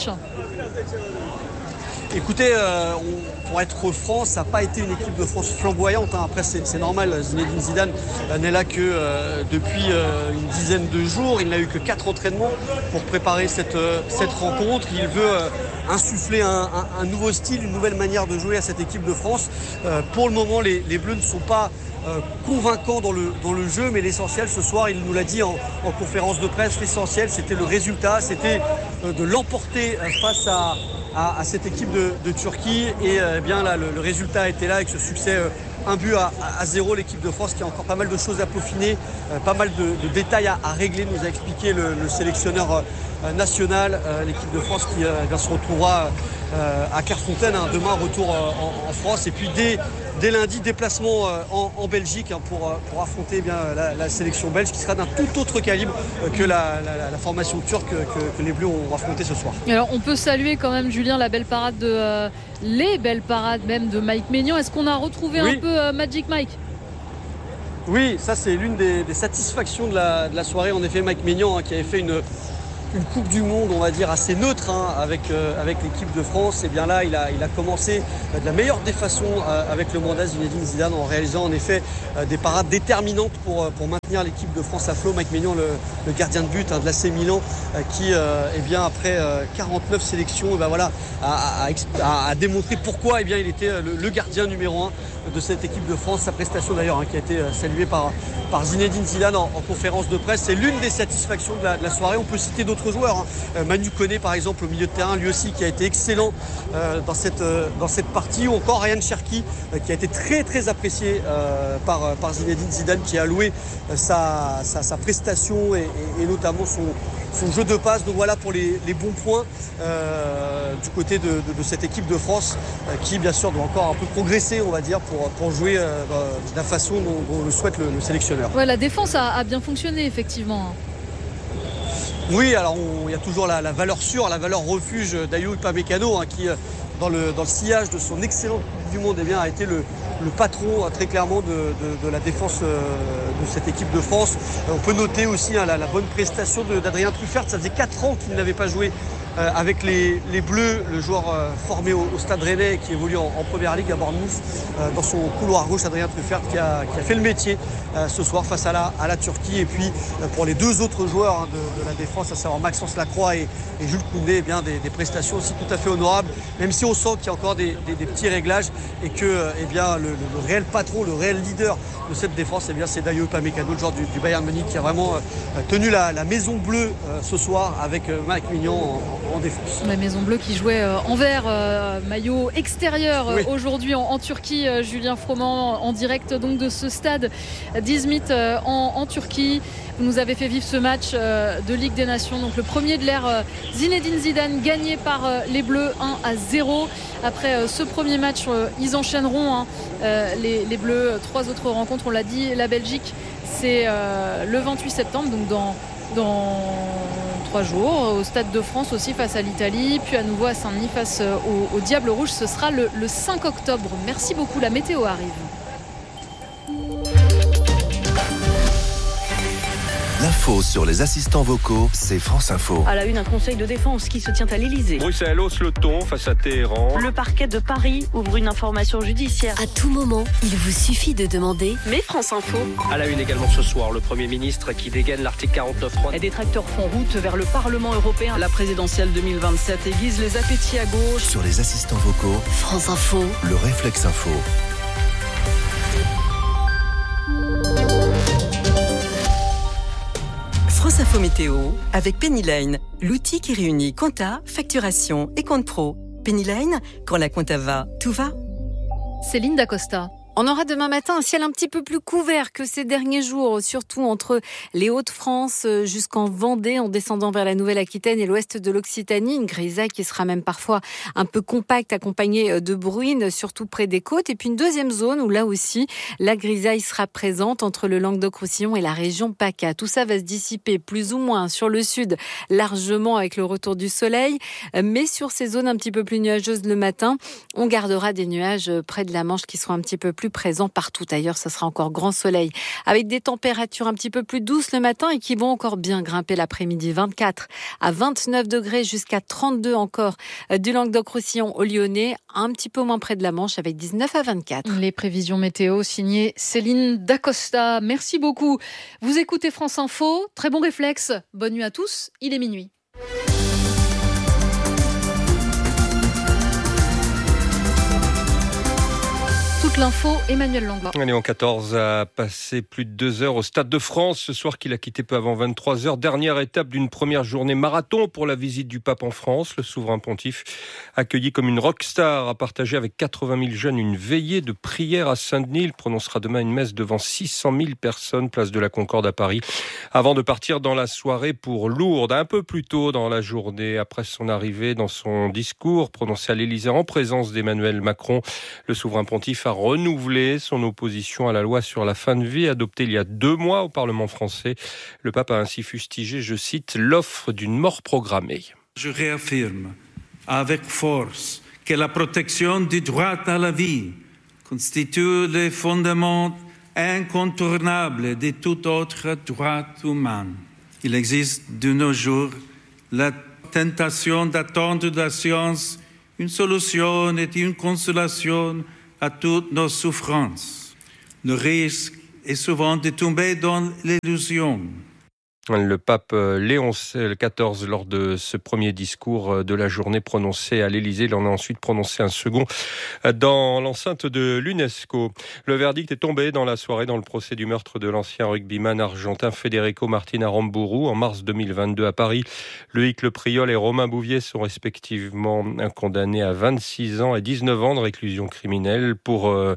Écoutez, euh, on, pour être franc, ça n'a pas été une équipe de France flamboyante. Hein. Après, c'est, c'est normal, Zinedine Zidane euh, n'est là que euh, depuis euh, une dizaine de jours. Il n'a eu que quatre entraînements pour préparer cette, euh, cette rencontre. Il veut euh, insuffler un, un, un nouveau style, une nouvelle manière de jouer à cette équipe de France. Euh, pour le moment, les, les Bleus ne sont pas Euh, convaincant dans le, dans le jeu, mais l'essentiel ce soir, il nous l'a dit en, en conférence de presse, l'essentiel c'était le résultat, c'était euh, de l'emporter euh, face à, à, à cette équipe de, de Turquie et euh, bien là le, le résultat était là avec ce succès euh, un but à, à zéro. L'équipe de France qui a encore pas mal de choses à peaufiner, euh, pas mal de, de détails à, à régler, nous a expliqué le, le sélectionneur euh, national. Euh, l'équipe de France qui euh, bien, se retrouvera euh, à Clairefontaine hein, demain, retour euh, en, en France, et puis dès dès lundi, déplacement en, en Belgique hein, pour, pour affronter eh bien, la, la sélection belge qui sera d'un tout autre calibre que la, la, la formation turque que, que les Bleus ont affronté ce soir. Alors on peut saluer quand même, Julien, la belle parade de euh, les belles parades même de Mike Maignan. Est-ce qu'on a retrouvé oui. un peu euh, Magic Mike ? Oui, ça c'est l'une des, des satisfactions de la, de la soirée. En effet, Mike Maignan hein, qui avait fait une une Coupe du Monde, on va dire, assez neutre hein, avec, euh, avec l'équipe de France. Et bien là, il a, il a commencé euh, de la meilleure des façons euh, avec le mandat Zinedine Zidane en réalisant en effet euh, des parades déterminantes pour, pour maintenir l'équipe de France à flot. Mike Maignan, le, le gardien de but hein, de l'A C Milan, euh, qui, euh, eh bien, après euh, quarante-neuf sélections, eh ben, voilà, a, a, a, a démontré pourquoi eh bien, il était le, le gardien numéro un de cette équipe de France. Sa prestation d'ailleurs hein, qui a été saluée par, par Zinedine Zidane en, en conférence de presse. C'est l'une des satisfactions de la, de la soirée. On peut citer d'autres joueurs. Hein. Manu Koné par exemple au milieu de terrain, lui aussi qui a été excellent euh, dans, cette, euh, dans cette partie, ou encore Ryan Cherki euh, qui a été très très apprécié euh, par, par Zinedine Zidane, qui a loué euh, sa, sa, sa prestation et, et, et notamment son, son jeu de passe. Donc voilà pour les, les bons points euh, du côté de, de, de cette équipe de France euh, qui bien sûr doit encore un peu progresser, on va dire, pour, pour jouer euh, de la façon dont, dont le souhaite le, le sélectionneur. Ouais, la défense a, a bien fonctionné effectivement. Oui, alors il y a toujours la, la valeur sûre, la valeur refuge d'Ayo Upamecano hein, qui, dans le, dans le sillage de son excellente Coupe du Monde, eh bien, a été le, le patron très clairement de, de, de la défense de cette équipe de France. On peut noter aussi hein, la, la bonne prestation d'Adrien Truffert. Ça faisait quatre ans qu'il n'avait pas joué Euh, avec les, les Bleus, le joueur euh, formé au, au Stade Rennais qui évolue en, en Première Ligue à Bournemouth, euh, dans son couloir gauche, Adrien Truffert qui a, qui a fait le métier euh, ce soir face à la, à la Turquie. Et puis euh, pour les deux autres joueurs hein, de, de la défense, à savoir Maxence Lacroix et, et Jules Koundé, eh bien, des, des prestations aussi tout à fait honorables, même si on sent qu'il y a encore des, des, des petits réglages et que euh, eh bien, le, le, le réel patron, le réel leader de cette défense, eh bien, c'est Dayot Upamecano, le joueur du, du Bayern Munich, qui a vraiment euh, tenu la, la maison bleue euh, ce soir avec euh, Mike Maignan en, en défense. La Maison Bleue qui jouait euh, en vert, euh, maillot extérieur euh, oui. aujourd'hui en, en Turquie. Euh, Julien Froment en direct donc de ce stade d'Izmit euh, en, en Turquie. Vous nous avez fait vivre ce match euh, de Ligue des Nations, donc le premier de l'ère euh, Zinedine Zidane, gagné par euh, les Bleus un à zéro. Après euh, ce premier match, euh, ils enchaîneront hein, euh, les, les Bleus. Trois autres rencontres, on l'a dit, la Belgique, c'est euh, le vingt-huit septembre, donc dans dans trois jours, au Stade de France aussi face à l'Italie, puis à nouveau à Saint-Denis face au, au Diable Rouge. Ce sera le, le cinq octobre. Merci beaucoup, la météo arrive. L'info sur les assistants vocaux, c'est France Info. À la une, un conseil de défense qui se tient à l'Elysée. Bruxelles hausse le ton face à Téhéran. Le parquet de Paris ouvre une information judiciaire. À tout moment, il vous suffit de demander. Mais France Info. À la une également ce soir, le Premier ministre qui dégaine l'article quarante-neuf trois. Et des tracteurs font route vers le Parlement européen. La présidentielle deux mille vingt-sept aiguise les appétits à gauche. Sur les assistants vocaux, France Info. Le réflexe info. France Info Météo avec Pennyline, l'outil qui réunit compta, facturation et compte pro. Pennyline, quand la compta va, tout va. Céline Dacosta. On aura demain matin un ciel un petit peu plus couvert que ces derniers jours, surtout entre les Hauts-de-France jusqu'en Vendée, en descendant vers la Nouvelle-Aquitaine et l'ouest de l'Occitanie. Une grisaille qui sera même parfois un peu compacte, accompagnée de bruines, surtout près des côtes. Et puis une deuxième zone où là aussi, la grisaille sera présente entre le Languedoc-Roussillon et la région PACA. Tout ça va se dissiper plus ou moins sur le sud, largement avec le retour du soleil. Mais sur ces zones un petit peu plus nuageuses le matin, on gardera des nuages près de la Manche qui seront un petit peu plus présent partout ailleurs. Ça sera encore grand soleil avec des températures un petit peu plus douces le matin et qui vont encore bien grimper l'après-midi. vingt-quatre à vingt-neuf degrés jusqu'à trente-deux encore du Languedoc-Roussillon au Lyonnais, un petit peu moins près de la Manche avec dix-neuf à vingt-quatre. Les prévisions météo signées Céline Dacosta. Merci beaucoup. Vous écoutez France Info. Très bon réflexe. Bonne nuit à tous. Il est minuit. Toute l'info, Emmanuel Langlois. Léon quatorze a passé plus de deux heures au Stade de France ce soir, qu'il a quitté peu avant vingt-trois heures. Dernière étape d'une première journée marathon pour la visite du pape en France. Le souverain pontife, accueilli comme une rockstar, a partagé avec quatre-vingt mille jeunes une veillée de prière à Saint-Denis. Il prononcera demain une messe devant six cent mille personnes, place de la Concorde à Paris, avant de partir dans la soirée pour Lourdes. Un peu plus tôt dans la journée, après son arrivée, dans son discours prononcé à l'Élysée en présence d'Emmanuel Macron, le souverain pontife a renouvelé son opposition à la loi sur la fin de vie adoptée il y a deux mois au Parlement français. Le pape a ainsi fustigé, je cite, l'offre d'une mort programmée. Je réaffirme avec force que la protection du droit à la vie constitue le fondement incontournable de tout autre droit humain. Il existe de nos jours la tentation d'attendre de la science une solution et une consolation à toutes nos souffrances. Le risque est souvent de tomber dans l'illusion. Le pape Léon quatorze, lors de ce premier discours de la journée prononcé à l'Élysée, il en a ensuite prononcé un second dans l'enceinte de l'UNESCO. Le verdict est tombé dans la soirée dans le procès du meurtre de l'ancien rugbyman argentin Federico Martín Aramburu en mars deux mille vingt-deux à Paris. Loïc Le Priol et Romain Bouvier sont respectivement condamnés à vingt-six ans et dix-neuf ans de réclusion criminelle. Pour euh,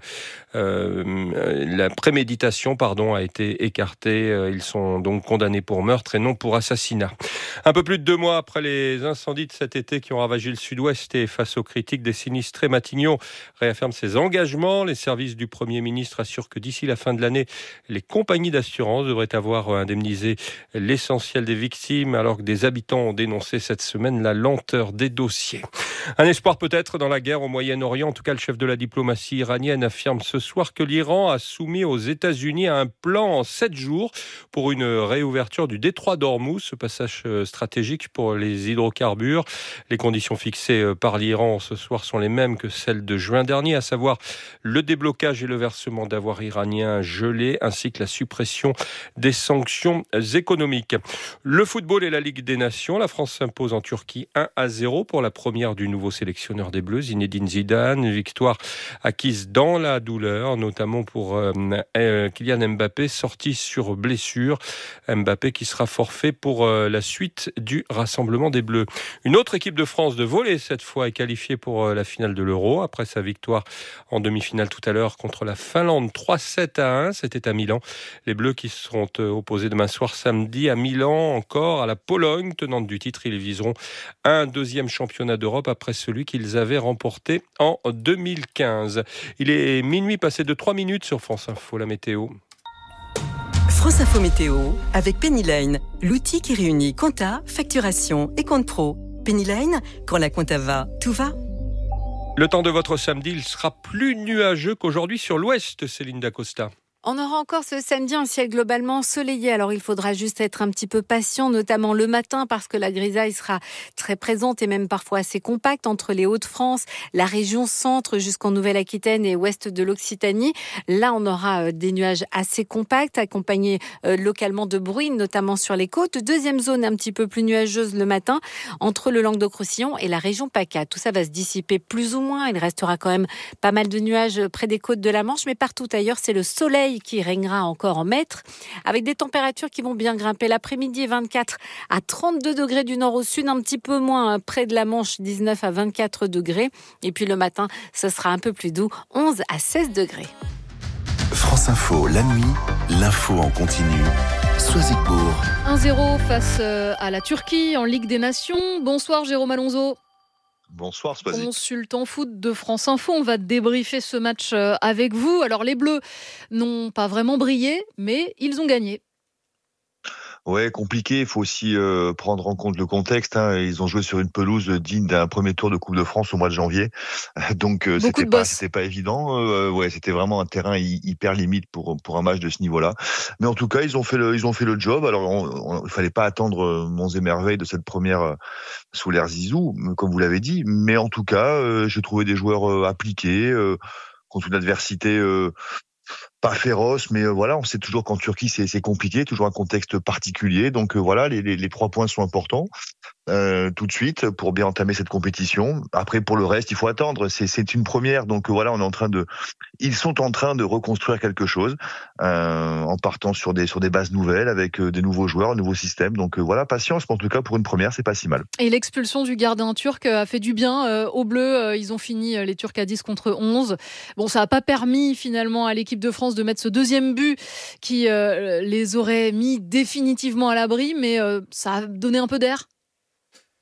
euh, la préméditation, pardon, a été écartée. Ils sont donc condamnés pour meurtre et non pour assassinat. Un peu plus de deux mois après les incendies de cet été qui ont ravagé le sud-ouest et face aux critiques des sinistrés, Matignon réaffirme ses engagements. Les services du Premier ministre assurent que d'ici la fin de l'année, les compagnies d'assurance devraient avoir indemnisé l'essentiel des victimes, alors que des habitants ont dénoncé cette semaine la lenteur des dossiers. Un espoir peut-être dans la guerre au Moyen-Orient. En tout cas, le chef de la diplomatie iranienne affirme ce soir que l'Iran a soumis aux États-Unis un plan en sept jours pour une réouverture du détroit d'Ormuz, ce passage stratégique pour les hydrocarbures. Les conditions fixées par l'Iran ce soir sont les mêmes que celles de juin dernier, à savoir le déblocage et le versement d'avoirs iraniens gelés, ainsi que la suppression des sanctions économiques. Le football et la Ligue des Nations. La France s'impose en Turquie un à zéro pour la première du nouveau sélectionneur des Bleus, Zinedine Zidane. Une victoire acquise dans la douleur, notamment pour euh, euh, Kylian Mbappé, sorti sur blessure. Mbappé qui sera forfait pour euh, la suite du rassemblement des Bleus. Une autre équipe de France de volley, cette fois, est qualifiée pour euh, la finale de l'Euro. Après sa victoire en demi-finale tout à l'heure contre la Finlande, trois sept à un. C'était à Milan. Les Bleus qui seront euh, opposés demain soir samedi à Milan, encore à la Pologne, tenante du titre. Ils viseront un deuxième championnat d'Europe après celui qu'ils avaient remporté en deux mille quinze. Il est minuit passé de trois minutes sur France Info, la météo. France Info Météo avec Penny Lane, l'outil qui réunit compta, facturation et compte pro. Penny Lane, quand la compta va, tout va. Le temps de votre samedi, il sera plus nuageux qu'aujourd'hui sur l'ouest, Céline Dacosta. On aura encore ce samedi un ciel globalement ensoleillé, alors il faudra juste être un petit peu patient, notamment le matin, parce que la grisaille sera très présente et même parfois assez compacte entre les Hauts-de-France, la région centre jusqu'en Nouvelle-Aquitaine et ouest de l'Occitanie. Là, on aura des nuages assez compacts, accompagnés localement de bruines, notamment sur les côtes. Deuxième zone un petit peu plus nuageuse le matin, entre le Languedoc-Roussillon et la région PACA. Tout ça va se dissiper plus ou moins. Il restera quand même pas mal de nuages près des côtes de la Manche, mais partout ailleurs, c'est le soleil qui régnera encore en maître, avec des températures qui vont bien grimper. L'après-midi, vingt-quatre à trente-deux degrés du nord au sud, un petit peu moins près de la Manche, dix-neuf à vingt-quatre degrés. Et puis le matin, ce sera un peu plus doux, onze à seize degrés. France Info, la nuit, l'info en continu. Soisigbourg. un zéro face à la Turquie en Ligue des Nations. Bonsoir Jérôme Alonso. Bonsoir, Soisy. Consultant foot de France Info, on va débriefer ce match avec vous. Alors les Bleus n'ont pas vraiment brillé, mais ils ont gagné. Ouais, compliqué. Il faut aussi euh, prendre en compte le contexte. Hein. Ils ont joué sur une pelouse digne d'un premier tour de Coupe de France au mois de janvier, donc euh, c'était pas, c'était pas évident. Euh, ouais, c'était vraiment un terrain hyper limite pour pour un match de ce niveau-là. Mais en tout cas, ils ont fait le ils ont fait le job. Alors, on, on, il fallait pas attendre monts et merveilles de cette première euh, sous l'air Zizou, comme vous l'avez dit. Mais en tout cas, euh, j'ai trouvé des joueurs euh, appliqués euh, contre une adversité. Euh, Pas féroce, mais euh, voilà, on sait toujours qu'en Turquie c'est, c'est compliqué, toujours un contexte particulier. Donc euh, voilà, les, les, les trois points sont importants euh, tout de suite pour bien entamer cette compétition. Après, pour le reste, il faut attendre. C'est, c'est une première, donc euh, voilà, on est en train de, ils sont en train de reconstruire quelque chose euh, en partant sur des sur des bases nouvelles avec euh, des nouveaux joueurs, un nouveau système. Donc euh, voilà, patience. Mais en tout cas, pour une première, c'est pas si mal. Et l'expulsion du gardien turc a fait du bien euh, aux Bleus. Euh, ils ont fini euh, les Turcs à dix contre onze. Bon, ça n'a pas permis finalement à l'équipe de France de mettre ce deuxième but qui euh, les aurait mis définitivement à l'abri, mais euh, ça a donné un peu d'air.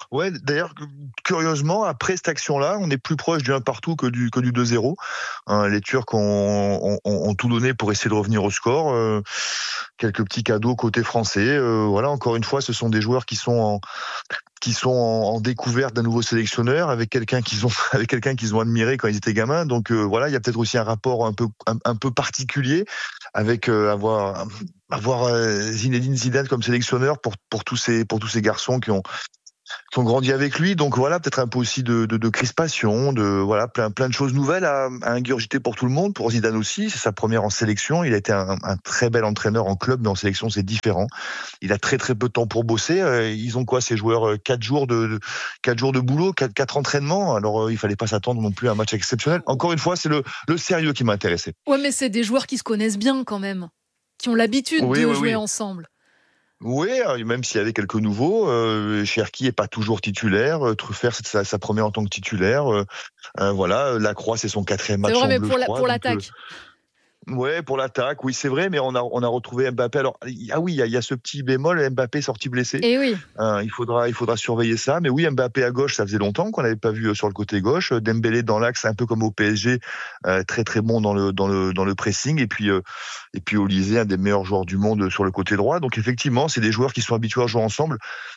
Ouais, d'ailleurs, curieusement, après cette action-là, on est plus proche du un partout que du, que du deux zéro. Hein, les Turcs ont, ont, ont tout donné pour essayer de revenir au score. Euh, quelques petits cadeaux côté français. Euh, voilà, encore une fois, ce sont des joueurs qui sont en, qui sont en, en découverte d'un nouveau sélectionneur, avec quelqu'un qu'ils ont, avec quelqu'un qu'ils ont admiré quand ils étaient gamins. Donc euh, voilà, il y a peut-être aussi un rapport un peu, un, un peu particulier avec euh, avoir, avoir euh, Zinedine Zidane comme sélectionneur pour, pour tous ces, pour tous ces garçons qui ont qui ont grandi avec lui, donc voilà, peut-être un peu aussi de, de, de crispation, de voilà, plein, plein de choses nouvelles à, à ingurgiter pour tout le monde, pour Zidane aussi, c'est sa première en sélection, il a été un, un très bel entraîneur en club, mais en sélection c'est différent, il a très très peu de temps pour bosser, ils ont quoi ces joueurs, quatre jours de, de quatre jours de boulot, quatre, quatre entraînements, alors il fallait pas s'attendre non plus à un match exceptionnel, encore une fois c'est le, le sérieux qui m'a intéressé. Ouais, mais c'est des joueurs qui se connaissent bien quand même, qui ont l'habitude oui, de oui, jouer oui. ensemble. Oui, même s'il y avait quelques nouveaux, euh, Cherki est pas toujours titulaire, euh, Truffert c'est sa, sa première en tant que titulaire, euh, euh, voilà, Lacroix c'est son quatrième match c'est vrai, en mais bleu, pour, la, crois, pour donc, l'attaque. Euh, Ouais, pour l'attaque, oui, c'est vrai, mais on a on a retrouvé Mbappé. Alors, ah oui, il y a, il y a ce petit bémol, Mbappé sorti blessé. Et oui. Euh, il faudra il faudra surveiller ça. Mais oui, Mbappé à gauche, ça faisait longtemps qu'on n'avait pas vu sur le côté gauche. Dembélé dans l'axe, un peu comme au P S G, euh, très très bon dans le dans le dans le pressing. Et puis euh, et puis Olysée, un des meilleurs joueurs du monde sur le côté droit. Donc effectivement, c'est des joueurs qui sont habitués à jouer ensemble.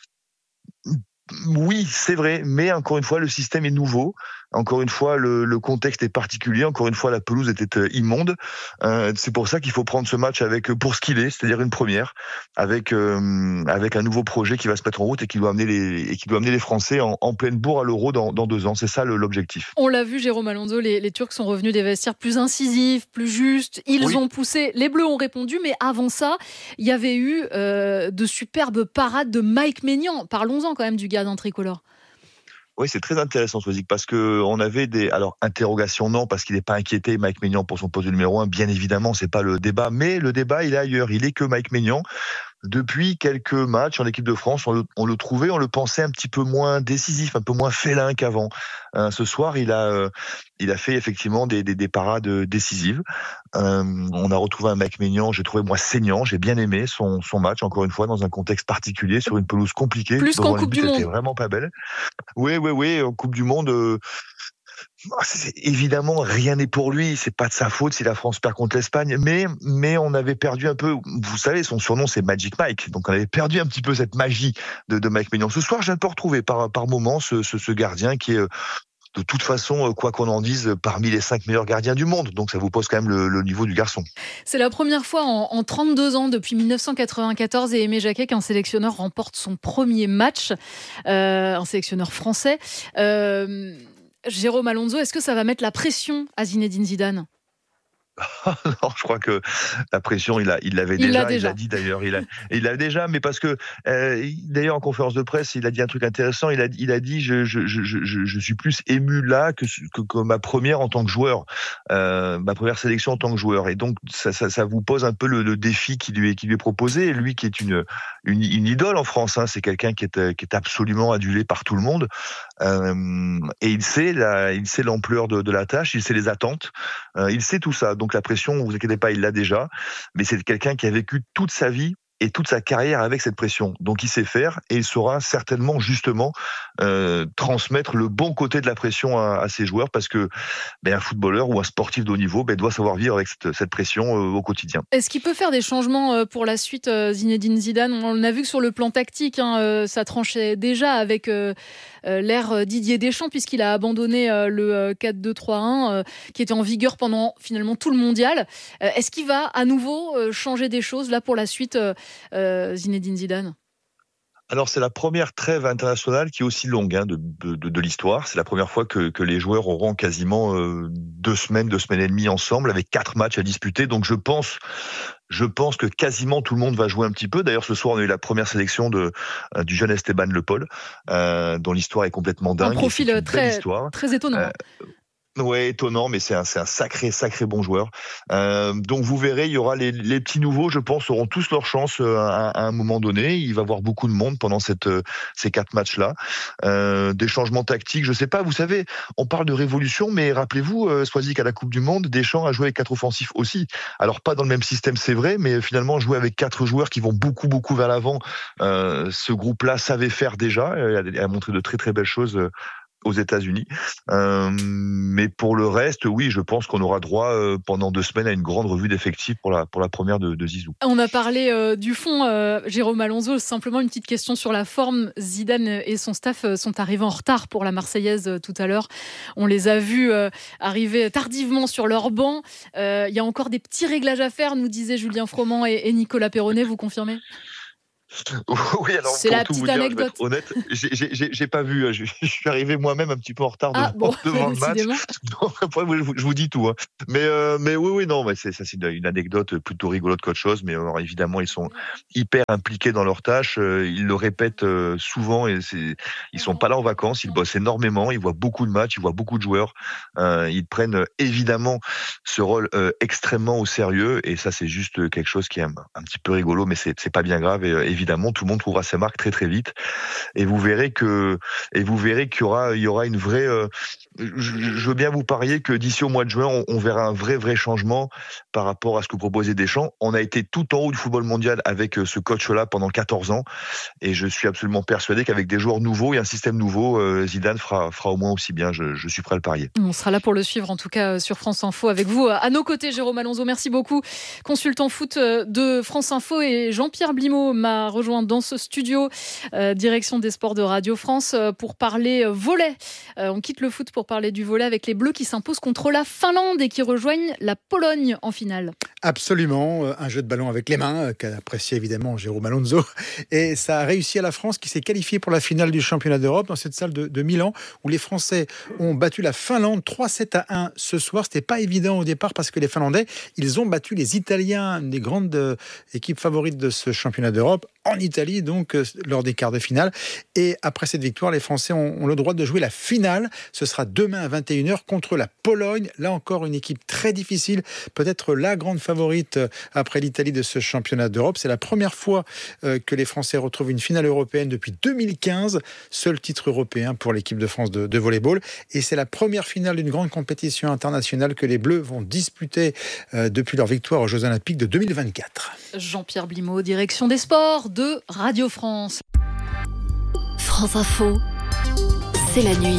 Oui, c'est vrai, mais encore une fois, le système est nouveau. Encore une fois, le, le contexte est particulier. Encore une fois, la pelouse était euh, immonde. Euh, c'est pour ça qu'il faut prendre ce match avec pour ce qu'il est, c'est-à-dire une première, avec euh, avec un nouveau projet qui va se mettre en route et qui doit amener les et qui doit amener les Français en, en pleine bourre à l'Euro dans, dans deux ans. C'est ça le, l'objectif. On l'a vu, Jérôme Alonso, les, les Turcs sont revenus des vestiaires plus incisifs, plus justes. Ils oui. ont poussé. Les Bleus ont répondu, mais avant ça, il y avait eu euh, de superbes parades de Mike Maignan. Parlons-en quand même du gardien tricolore. Oui, c'est très intéressant, Soisic, parce que on avait des, alors, interrogations, non, parce qu'il n'est pas inquiété, Mike Maignan, pour son poste de numéro un. Bien évidemment, c'est pas le débat, mais le débat, il est ailleurs. Il est que Mike Maignan. Depuis quelques matchs en équipe de France, on le, on le trouvait, on le pensait un petit peu moins décisif, un peu moins félin qu'avant. Euh, ce soir, il a, euh, il a fait effectivement des, des, des parades décisives. Euh, on a retrouvé un Mike Maignan, j'ai trouvé moi saignant, j'ai bien aimé son, son match, encore une fois, dans un contexte particulier, sur une pelouse compliquée. Plus qu'en Coupe du Monde. C'était vraiment pas belle. Oui, oui, oui, en Coupe du Monde... Euh, C'est, évidemment, rien n'est pour lui. C'est pas de sa faute si la France perd contre l'Espagne. Mais, mais on avait perdu un peu. Vous savez, son surnom c'est Magic Mike. Donc on avait perdu un petit peu cette magie de, de Mike Maignan. Ce soir, j'ai un peu retrouvé par, par moment ce, ce, ce gardien qui est de toute façon, quoi qu'on en dise, parmi les cinq meilleurs gardiens du monde. Donc ça vous pose quand même le, le niveau du garçon. C'est la première fois en, en trente-deux ans, depuis dix-neuf cent quatre-vingt-quatorze et Aimé Jacquet, qu'un sélectionneur remporte son premier match. Euh, un sélectionneur français. Euh, Jérôme Alonso, est-ce que ça va mettre la pression à Zinedine Zidane ? Non, je crois que la pression, il a, il l'avait il déjà, l'a déjà. Il l'a dit d'ailleurs, il a, il l'a déjà, mais parce que euh, d'ailleurs en conférence de presse, il a dit un truc intéressant. Il a, il a dit, je, je, je, je, je suis plus ému là que, que, que ma première en tant que joueur, euh, ma première sélection en tant que joueur. Et donc ça, ça, ça vous pose un peu le, le défi qui lui est, qui lui est proposé. Et lui, qui est une, une, une idole en France, hein, c'est quelqu'un qui est, qui est absolument adulé par tout le monde. Euh, et il sait, la, il sait l'ampleur de, de la tâche, il sait les attentes, euh, il sait tout ça. Donc la pression, ne vous inquiétez pas, il l'a déjà, mais c'est quelqu'un qui a vécu toute sa vie et toute sa carrière avec cette pression. Donc il sait faire et il saura certainement justement euh, transmettre le bon côté de la pression à, à ses joueurs, parce que ben, un footballeur ou un sportif de haut niveau ben, doit savoir vivre avec cette, cette pression euh, au quotidien. Est-ce qu'il peut faire des changements pour la suite, euh, Zinedine Zidane ? On a vu que sur le plan tactique, hein, euh, ça tranchait déjà avec euh, euh, l'ère Didier Deschamps, puisqu'il a abandonné euh, le quatre deux trois un euh, qui était en vigueur pendant finalement tout le mondial. Euh, est-ce qu'il va à nouveau euh, changer des choses là pour la suite, euh, euh, Zinedine Zidane ? Alors c'est la première trêve internationale qui est aussi longue hein, de, de, de l'histoire. C'est la première fois que, que les joueurs auront quasiment euh, deux semaines, deux semaines et demie ensemble, avec quatre matchs à disputer. Donc je pense, je pense que quasiment tout le monde va jouer un petit peu. D'ailleurs ce soir on a eu la première sélection de euh, du jeune Esteban Le Paul, euh, dont l'histoire est complètement dingue. Un profil très, très étonnant. Euh, Ouais, étonnant, mais c'est un, c'est un sacré, sacré bon joueur. Euh, donc vous verrez, il y aura les, les petits nouveaux, je pense, auront tous leur chance à, à un moment donné. Il va y avoir beaucoup de monde pendant cette, ces quatre matchs-là. Euh, des changements tactiques, je sais pas. Vous savez, on parle de révolution, mais rappelez-vous, euh, Swazik à la Coupe du Monde, Deschamps a joué avec quatre offensifs aussi. Alors pas dans le même système, c'est vrai, mais finalement jouer avec quatre joueurs qui vont beaucoup, beaucoup vers l'avant. Euh, ce groupe-là savait faire déjà. Il a, a montré de très, très belles choses. Euh, aux États-Unis. Euh, mais pour le reste, oui, je pense qu'on aura droit euh, pendant deux semaines à une grande revue d'effectifs pour la, pour la première de, de Zizou. On a parlé euh, du fond, euh, Jérôme Alonso. Simplement une petite question sur la forme. Zidane et son staff sont arrivés en retard pour la Marseillaise euh, tout à l'heure. On les a vus euh, arriver tardivement sur leur banc. Il euh, y a encore des petits réglages à faire, nous disaient Julien Froment et, et Nicolas Perronnet. Vous confirmez ? Oui, alors c'est pour la tout petite vous dire, anecdote. Je vais être honnête, j'ai, j'ai, j'ai pas vu. Je, je suis arrivé moi-même un petit peu en retard ah, devant, bon, devant le match. Donc après, je, je vous dis tout. Hein. Mais euh, mais oui, oui, non, mais c'est ça, c'est une anecdote plutôt rigolote qu'autre chose. Mais alors, évidemment, ils sont hyper impliqués dans leurs tâches. Ils le répètent souvent et c'est, ils sont pas là en vacances. Ils bossent énormément. Ils voient beaucoup de matchs. Ils voient beaucoup de joueurs. Euh, ils prennent évidemment ce rôle euh, extrêmement au sérieux. Et ça, c'est juste quelque chose qui est un, un petit peu rigolo, mais c'est, c'est pas bien grave. Et euh, évidemment, tout le monde trouvera ses marques très très vite et vous verrez que et vous verrez qu'il y aura il y aura une vraie euh, je, je veux bien vous parier que d'ici au mois de juin on, on verra un vrai vrai changement par rapport à ce que proposait Deschamps. On a été tout en haut du football mondial avec ce coach là pendant quatorze ans et je suis absolument persuadé qu'avec des joueurs nouveaux et un système nouveau, euh, Zidane fera fera au moins aussi bien. Je, je suis prêt à le parier. On sera là pour le suivre en tout cas sur France Info avec vous à nos côtés. Jérôme Alonso, merci beaucoup, consultant foot de France Info, et Jean-Pierre Blimaud m'a rejoint dans ce studio, euh, direction des sports de Radio France, euh, pour parler volley. Euh, on quitte le foot pour parler du volley avec les Bleus qui s'imposent contre la Finlande et qui rejoignent la Pologne en finale. Absolument, un jeu de ballon avec les mains qu'a apprécié évidemment Jérôme Alonso, et ça a réussi à la France qui s'est qualifiée pour la finale du championnat d'Europe dans cette salle de, de Milan où les Français ont battu la Finlande trois sept à un ce soir. C'était pas évident au départ parce que les Finlandais, ils ont battu les Italiens, une des grandes euh, équipes favorites de ce championnat d'Europe, en Italie, donc euh, lors des quarts de finale. Et après cette victoire, les Français ont, ont le droit de jouer la finale. Ce sera demain à vingt et une heures contre la Pologne. Là encore, une équipe très difficile, peut-être la grande favorite euh, après l'Italie de ce championnat d'Europe. C'est la première fois euh, que les Français retrouvent une finale européenne depuis deux mille quinze. Seul titre européen pour l'équipe de France de, de volleyball. Et c'est la première finale d'une grande compétition internationale que les Bleus vont disputer euh, depuis leur victoire aux Jeux Olympiques de deux mille vingt-quatre. Jean-Pierre Blimaud, direction des sports de Radio France. France Info, c'est la nuit.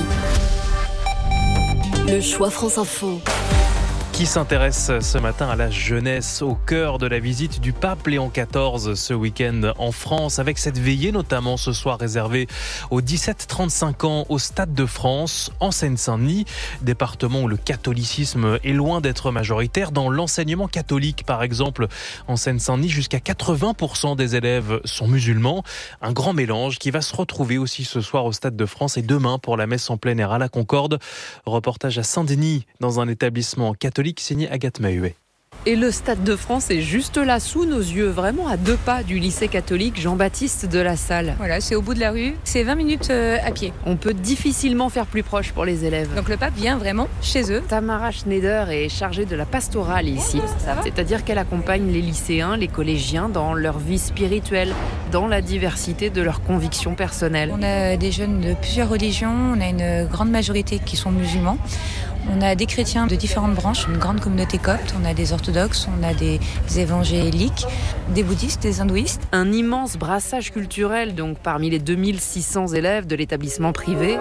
Le choix France Info. Qui s'intéresse ce matin à la jeunesse, au cœur de la visite du pape Léon quatorze ce week-end en France, avec cette veillée notamment ce soir réservée aux dix-sept trente-cinq ans au Stade de France, en Seine-Saint-Denis, département où le catholicisme est loin d'être majoritaire. Dans l'enseignement catholique, par exemple, en Seine-Saint-Denis, jusqu'à quatre-vingts pour cent des élèves sont musulmans. Un grand mélange qui va se retrouver aussi ce soir au Stade de France et demain pour la messe en plein air à la Concorde. Reportage à Saint-Denis, dans un établissement catholique signé Agathe Mahuet. Et le Stade de France est juste là, sous nos yeux, vraiment à deux pas du lycée catholique Jean-Baptiste de la Salle. Voilà, c'est au bout de la rue, c'est vingt minutes euh, à pied. On peut difficilement faire plus proche pour les élèves. Donc le pape vient vraiment chez eux. Tamara Schneider est chargée de la pastorale ici. Bonjour, ça va ? C'est-à-dire qu'elle accompagne les lycéens, les collégiens dans leur vie spirituelle, dans la diversité de leurs convictions personnelles. On a des jeunes de plusieurs religions, on a une grande majorité qui sont musulmans. On a des chrétiens de différentes branches, une grande communauté copte, on a des orthodoxes, on a des évangéliques, des bouddhistes, des hindouistes. Un immense brassage culturel donc parmi les deux mille six cents élèves de l'établissement privé.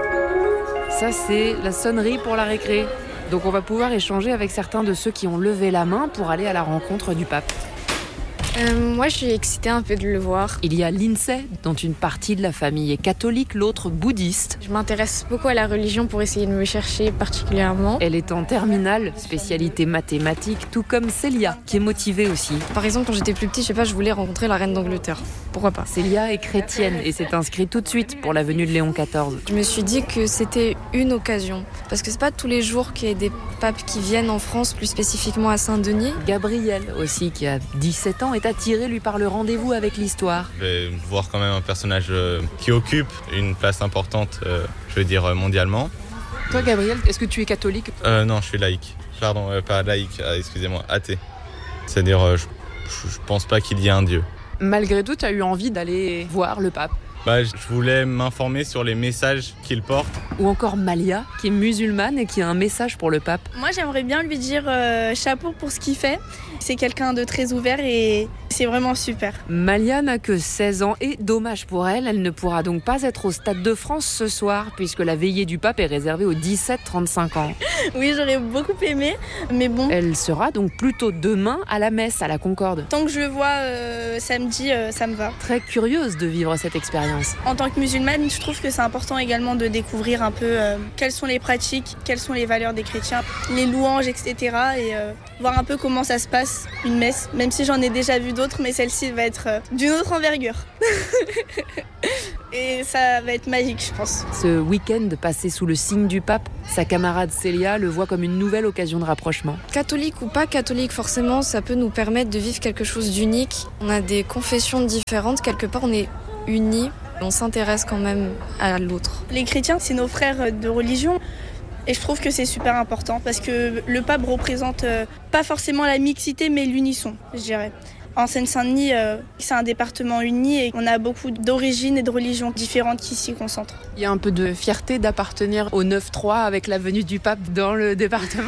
Ça c'est la sonnerie pour la récré. Donc on va pouvoir échanger avec certains de ceux qui ont levé la main pour aller à la rencontre du pape. Euh, moi, je suis excitée un peu de le voir. Il y a Lindsay, dont une partie de la famille est catholique, l'autre bouddhiste. Je m'intéresse beaucoup à la religion pour essayer de me chercher particulièrement. Elle est en terminale, spécialité mathématiques, tout comme Célia, qui est motivée aussi. Par exemple, quand j'étais plus petite, je sais pas, je voulais rencontrer la reine d'Angleterre. Pourquoi pas ? Célia est chrétienne et s'est inscrite tout de suite pour la venue de Léon quatorze. Je me suis dit que c'était une occasion. Parce que c'est pas tous les jours qu'il y a des papes qui viennent en France, plus spécifiquement à Saint-Denis. Gabriel aussi, qui a dix-sept ans, est attiré lui par le rendez-vous avec l'histoire. Je vais voir quand même un personnage qui occupe une place importante, je veux dire mondialement. Toi, Gabriel, est-ce que tu es catholique ? euh, Non, je suis laïque. Pardon, euh, pas laïque, euh, excusez-moi, athée. C'est-à-dire, euh, je, je pense pas qu'il y ait un Dieu. Malgré tout, tu as eu envie d'aller voir le pape ? Bah, je voulais m'informer sur les messages qu'il porte. Ou encore Malia, qui est musulmane et qui a un message pour le pape. Moi, j'aimerais bien lui dire euh, chapeau pour ce qu'il fait. C'est quelqu'un de très ouvert et c'est vraiment super. Malia n'a que seize ans et dommage pour elle, elle ne pourra donc pas être au Stade de France ce soir puisque la veillée du pape est réservée aux dix-sept trente-cinq ans. Oui, j'aurais beaucoup aimé, mais bon. Elle sera donc plutôt demain à la messe à la Concorde. Tant que je le vois euh, samedi, euh, ça me va. Très curieuse de vivre cette expérience. En tant que musulmane, je trouve que c'est important également de découvrir un peu euh, quelles sont les pratiques, quelles sont les valeurs des chrétiens, les louanges, et cetera. Et euh, voir un peu comment ça se passe, une messe, même si j'en ai déjà vu d'autres, mais celle-ci va être euh, d'une autre envergure. Et ça va être magique, je pense. Ce week-end passé sous le signe du pape, sa camarade Célia le voit comme une nouvelle occasion de rapprochement. Catholique ou pas catholique, forcément, ça peut nous permettre de vivre quelque chose d'unique. On a des confessions différentes, quelque part on est unis, on s'intéresse quand même à l'autre. Les chrétiens, c'est nos frères de religion. Et je trouve que c'est super important parce que le pape représente euh, pas forcément la mixité, mais l'unisson, je dirais. En Seine-Saint-Denis, euh, c'est un département uni et on a beaucoup d'origines et de religions différentes qui s'y concentrent. Il y a un peu de fierté d'appartenir au neuf trois avec la venue du pape dans le département.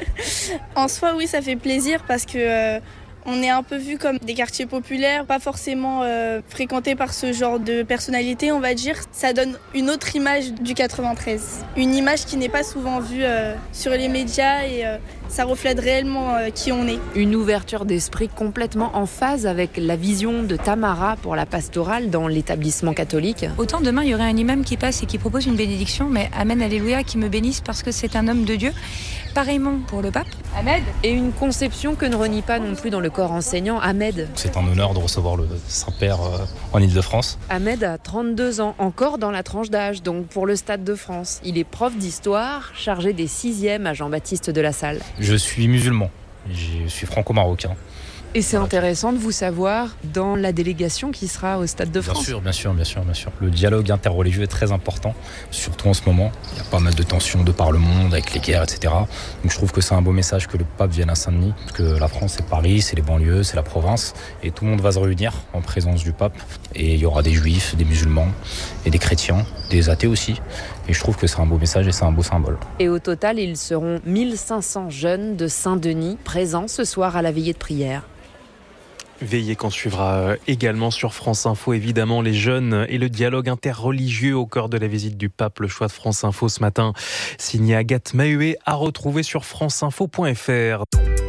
En soi, oui, ça fait plaisir parce que euh, on est un peu vu comme des quartiers populaires, pas forcément euh, fréquentés par ce genre de personnalité, on va dire. Ça donne une autre image du quatre-vingt-treize. Une image qui n'est pas souvent vue euh, sur les médias et euh, ça reflète réellement euh, qui on est. Une ouverture d'esprit complètement en phase avec la vision de Tamara pour la pastorale dans l'établissement catholique. Autant demain, il y aurait un imam qui passe et qui propose une bénédiction, mais Amen, Alléluia, qui me bénisse parce que c'est un homme de Dieu. Pareillement pour le pape. Ahmed. Et une conception que ne renie pas non plus dans le corps enseignant Ahmed. C'est un honneur de recevoir le Saint-Père euh, en Ile-de-France. Ahmed a trente-deux ans, encore dans la tranche d'âge, donc pour le Stade de France. Il est prof d'histoire, chargé des sixièmes à Jean-Baptiste de la Salle. Je suis musulman, je suis franco-marocain. Et c'est intéressant de vous savoir dans la délégation qui sera au Stade de France. Bien sûr, bien sûr, bien sûr, bien sûr. Le dialogue interreligieux est très important, surtout en ce moment. Il y a pas mal de tensions de par le monde avec les guerres, et cetera. Donc je trouve que c'est un beau message que le pape vienne à Saint-Denis, parce que la France, c'est Paris, c'est les banlieues, c'est la province, et tout le monde va se réunir en présence du pape. Et il y aura des juifs, des musulmans, et des chrétiens, des athées aussi. Et je trouve que c'est un beau message et c'est un beau symbole. Et au total, ils seront mille cinq cents jeunes de Saint-Denis présents ce soir à la veillée de prière. Veillez qu'on suivra également sur France Info, évidemment, les jeunes et le dialogue interreligieux au cœur de la visite du pape. Le choix de France Info ce matin, signé Agathe Mahuet, à retrouver sur franceinfo point f r.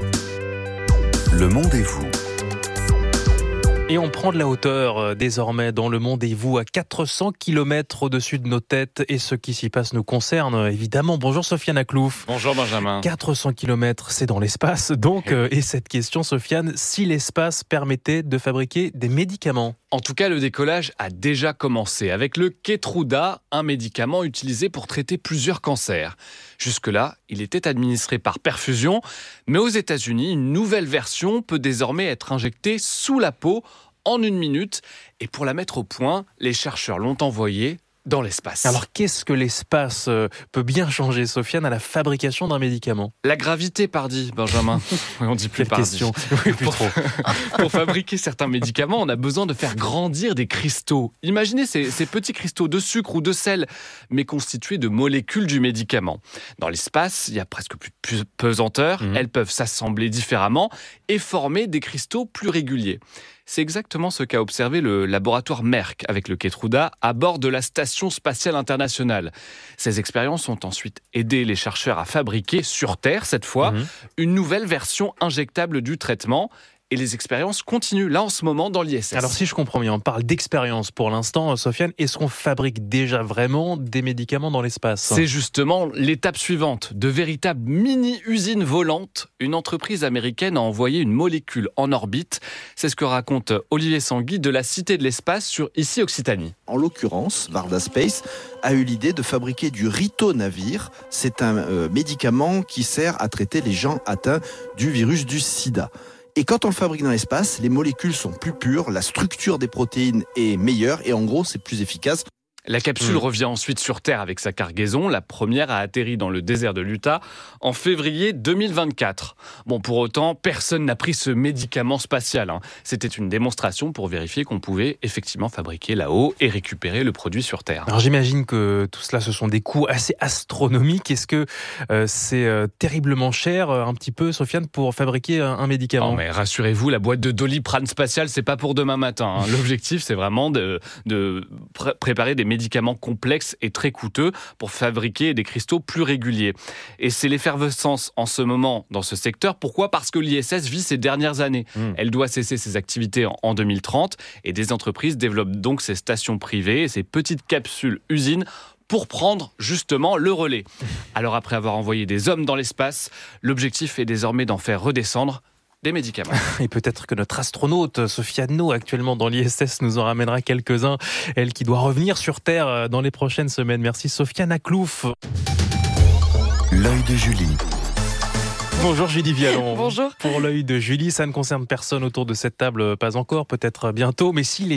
Le monde et vous. Et on prend de la hauteur désormais dans le monde et vous à quatre cents kilomètres au-dessus de nos têtes. Et ce qui s'y passe nous concerne évidemment. Bonjour Sofiane Aklouf. Bonjour Benjamin. quatre cents kilomètres, c'est dans l'espace. Donc, euh, et cette question Sofiane, si l'espace permettait de fabriquer des médicaments? En tout cas, le décollage a déjà commencé avec le Keytruda, un médicament utilisé pour traiter plusieurs cancers. Jusque-là, il était administré par perfusion, mais aux États-Unis, une nouvelle version peut désormais être injectée sous la peau en une minute. Et pour la mettre au point, les chercheurs l'ont envoyée dans l'espace. Alors qu'est-ce que l'espace peut bien changer, Sofiane, à la fabrication d'un médicament? La gravité, pardi, Benjamin. On dit plus Quelle pardi. question. Oui, plus pour, trop. Pour fabriquer certains médicaments, on a besoin de faire grandir des cristaux. Imaginez ces, ces petits cristaux de sucre ou de sel, mais constitués de molécules du médicament. Dans l'espace, il y a presque plus de pesanteur. Mmh. Elles peuvent s'assembler différemment et former des cristaux plus réguliers. C'est exactement ce qu'a observé le laboratoire Merck avec le Keytruda à bord de la Station spatiale internationale. Ces expériences ont ensuite aidé les chercheurs à fabriquer, sur Terre cette fois, mmh. une nouvelle version injectable du traitement. Et les expériences continuent là en ce moment dans l'I S S. Alors si je comprends bien, on parle d'expérience pour l'instant, Sofiane. Est-ce qu'on fabrique déjà vraiment des médicaments dans l'espace? C'est justement l'étape suivante. De véritables mini-usines volantes. Une entreprise américaine a envoyé une molécule en orbite. C'est ce que raconte Olivier Sanguy de la Cité de l'Espace sur Ici Occitanie. En l'occurrence, Varda Space a eu l'idée de fabriquer du ritonavir. C'est un euh, médicament qui sert à traiter les gens atteints du virus du sida. Et quand on le fabrique dans l'espace, les molécules sont plus pures, la structure des protéines est meilleure et en gros, c'est plus efficace. La capsule mmh. revient ensuite sur Terre avec sa cargaison. La première a atterri dans le désert de l'Utah en février deux mille vingt-quatre. Bon, pour autant, personne n'a pris ce médicament spatial. Hein. C'était une démonstration pour vérifier qu'on pouvait effectivement fabriquer là-haut et récupérer le produit sur Terre. Alors j'imagine que tout cela, ce sont des coûts assez astronomiques. Est-ce que euh, c'est euh, terriblement cher, euh, un petit peu, Sofiane, pour fabriquer un, un médicament ? Non, mais rassurez-vous, la boîte de Doliprane spatial, c'est pas pour demain matin. Hein. L'objectif, c'est vraiment de, de pr- préparer des médicaments complexes et très coûteux pour fabriquer des cristaux plus réguliers. Et c'est l'effervescence en ce moment dans ce secteur. Pourquoi ? Parce que l'I S S vit ses dernières années. Mmh. Elle doit cesser ses activités en, en deux mille trente et des entreprises développent donc ces stations privées, ces petites capsules usines pour prendre justement le relais. Alors après avoir envoyé des hommes dans l'espace, l'objectif est désormais d'en faire redescendre des médicaments. Et peut-être que notre astronaute Sofiane No, actuellement dans l'I S S, nous en ramènera quelques-uns. Elle qui doit revenir sur Terre dans les prochaines semaines. Merci Sofiane Aklouf. L'œil de Julie. Bonjour Julie Vialon. Bonjour. Pour l'œil de Julie, ça ne concerne personne autour de cette table, pas encore, peut-être bientôt, mais si les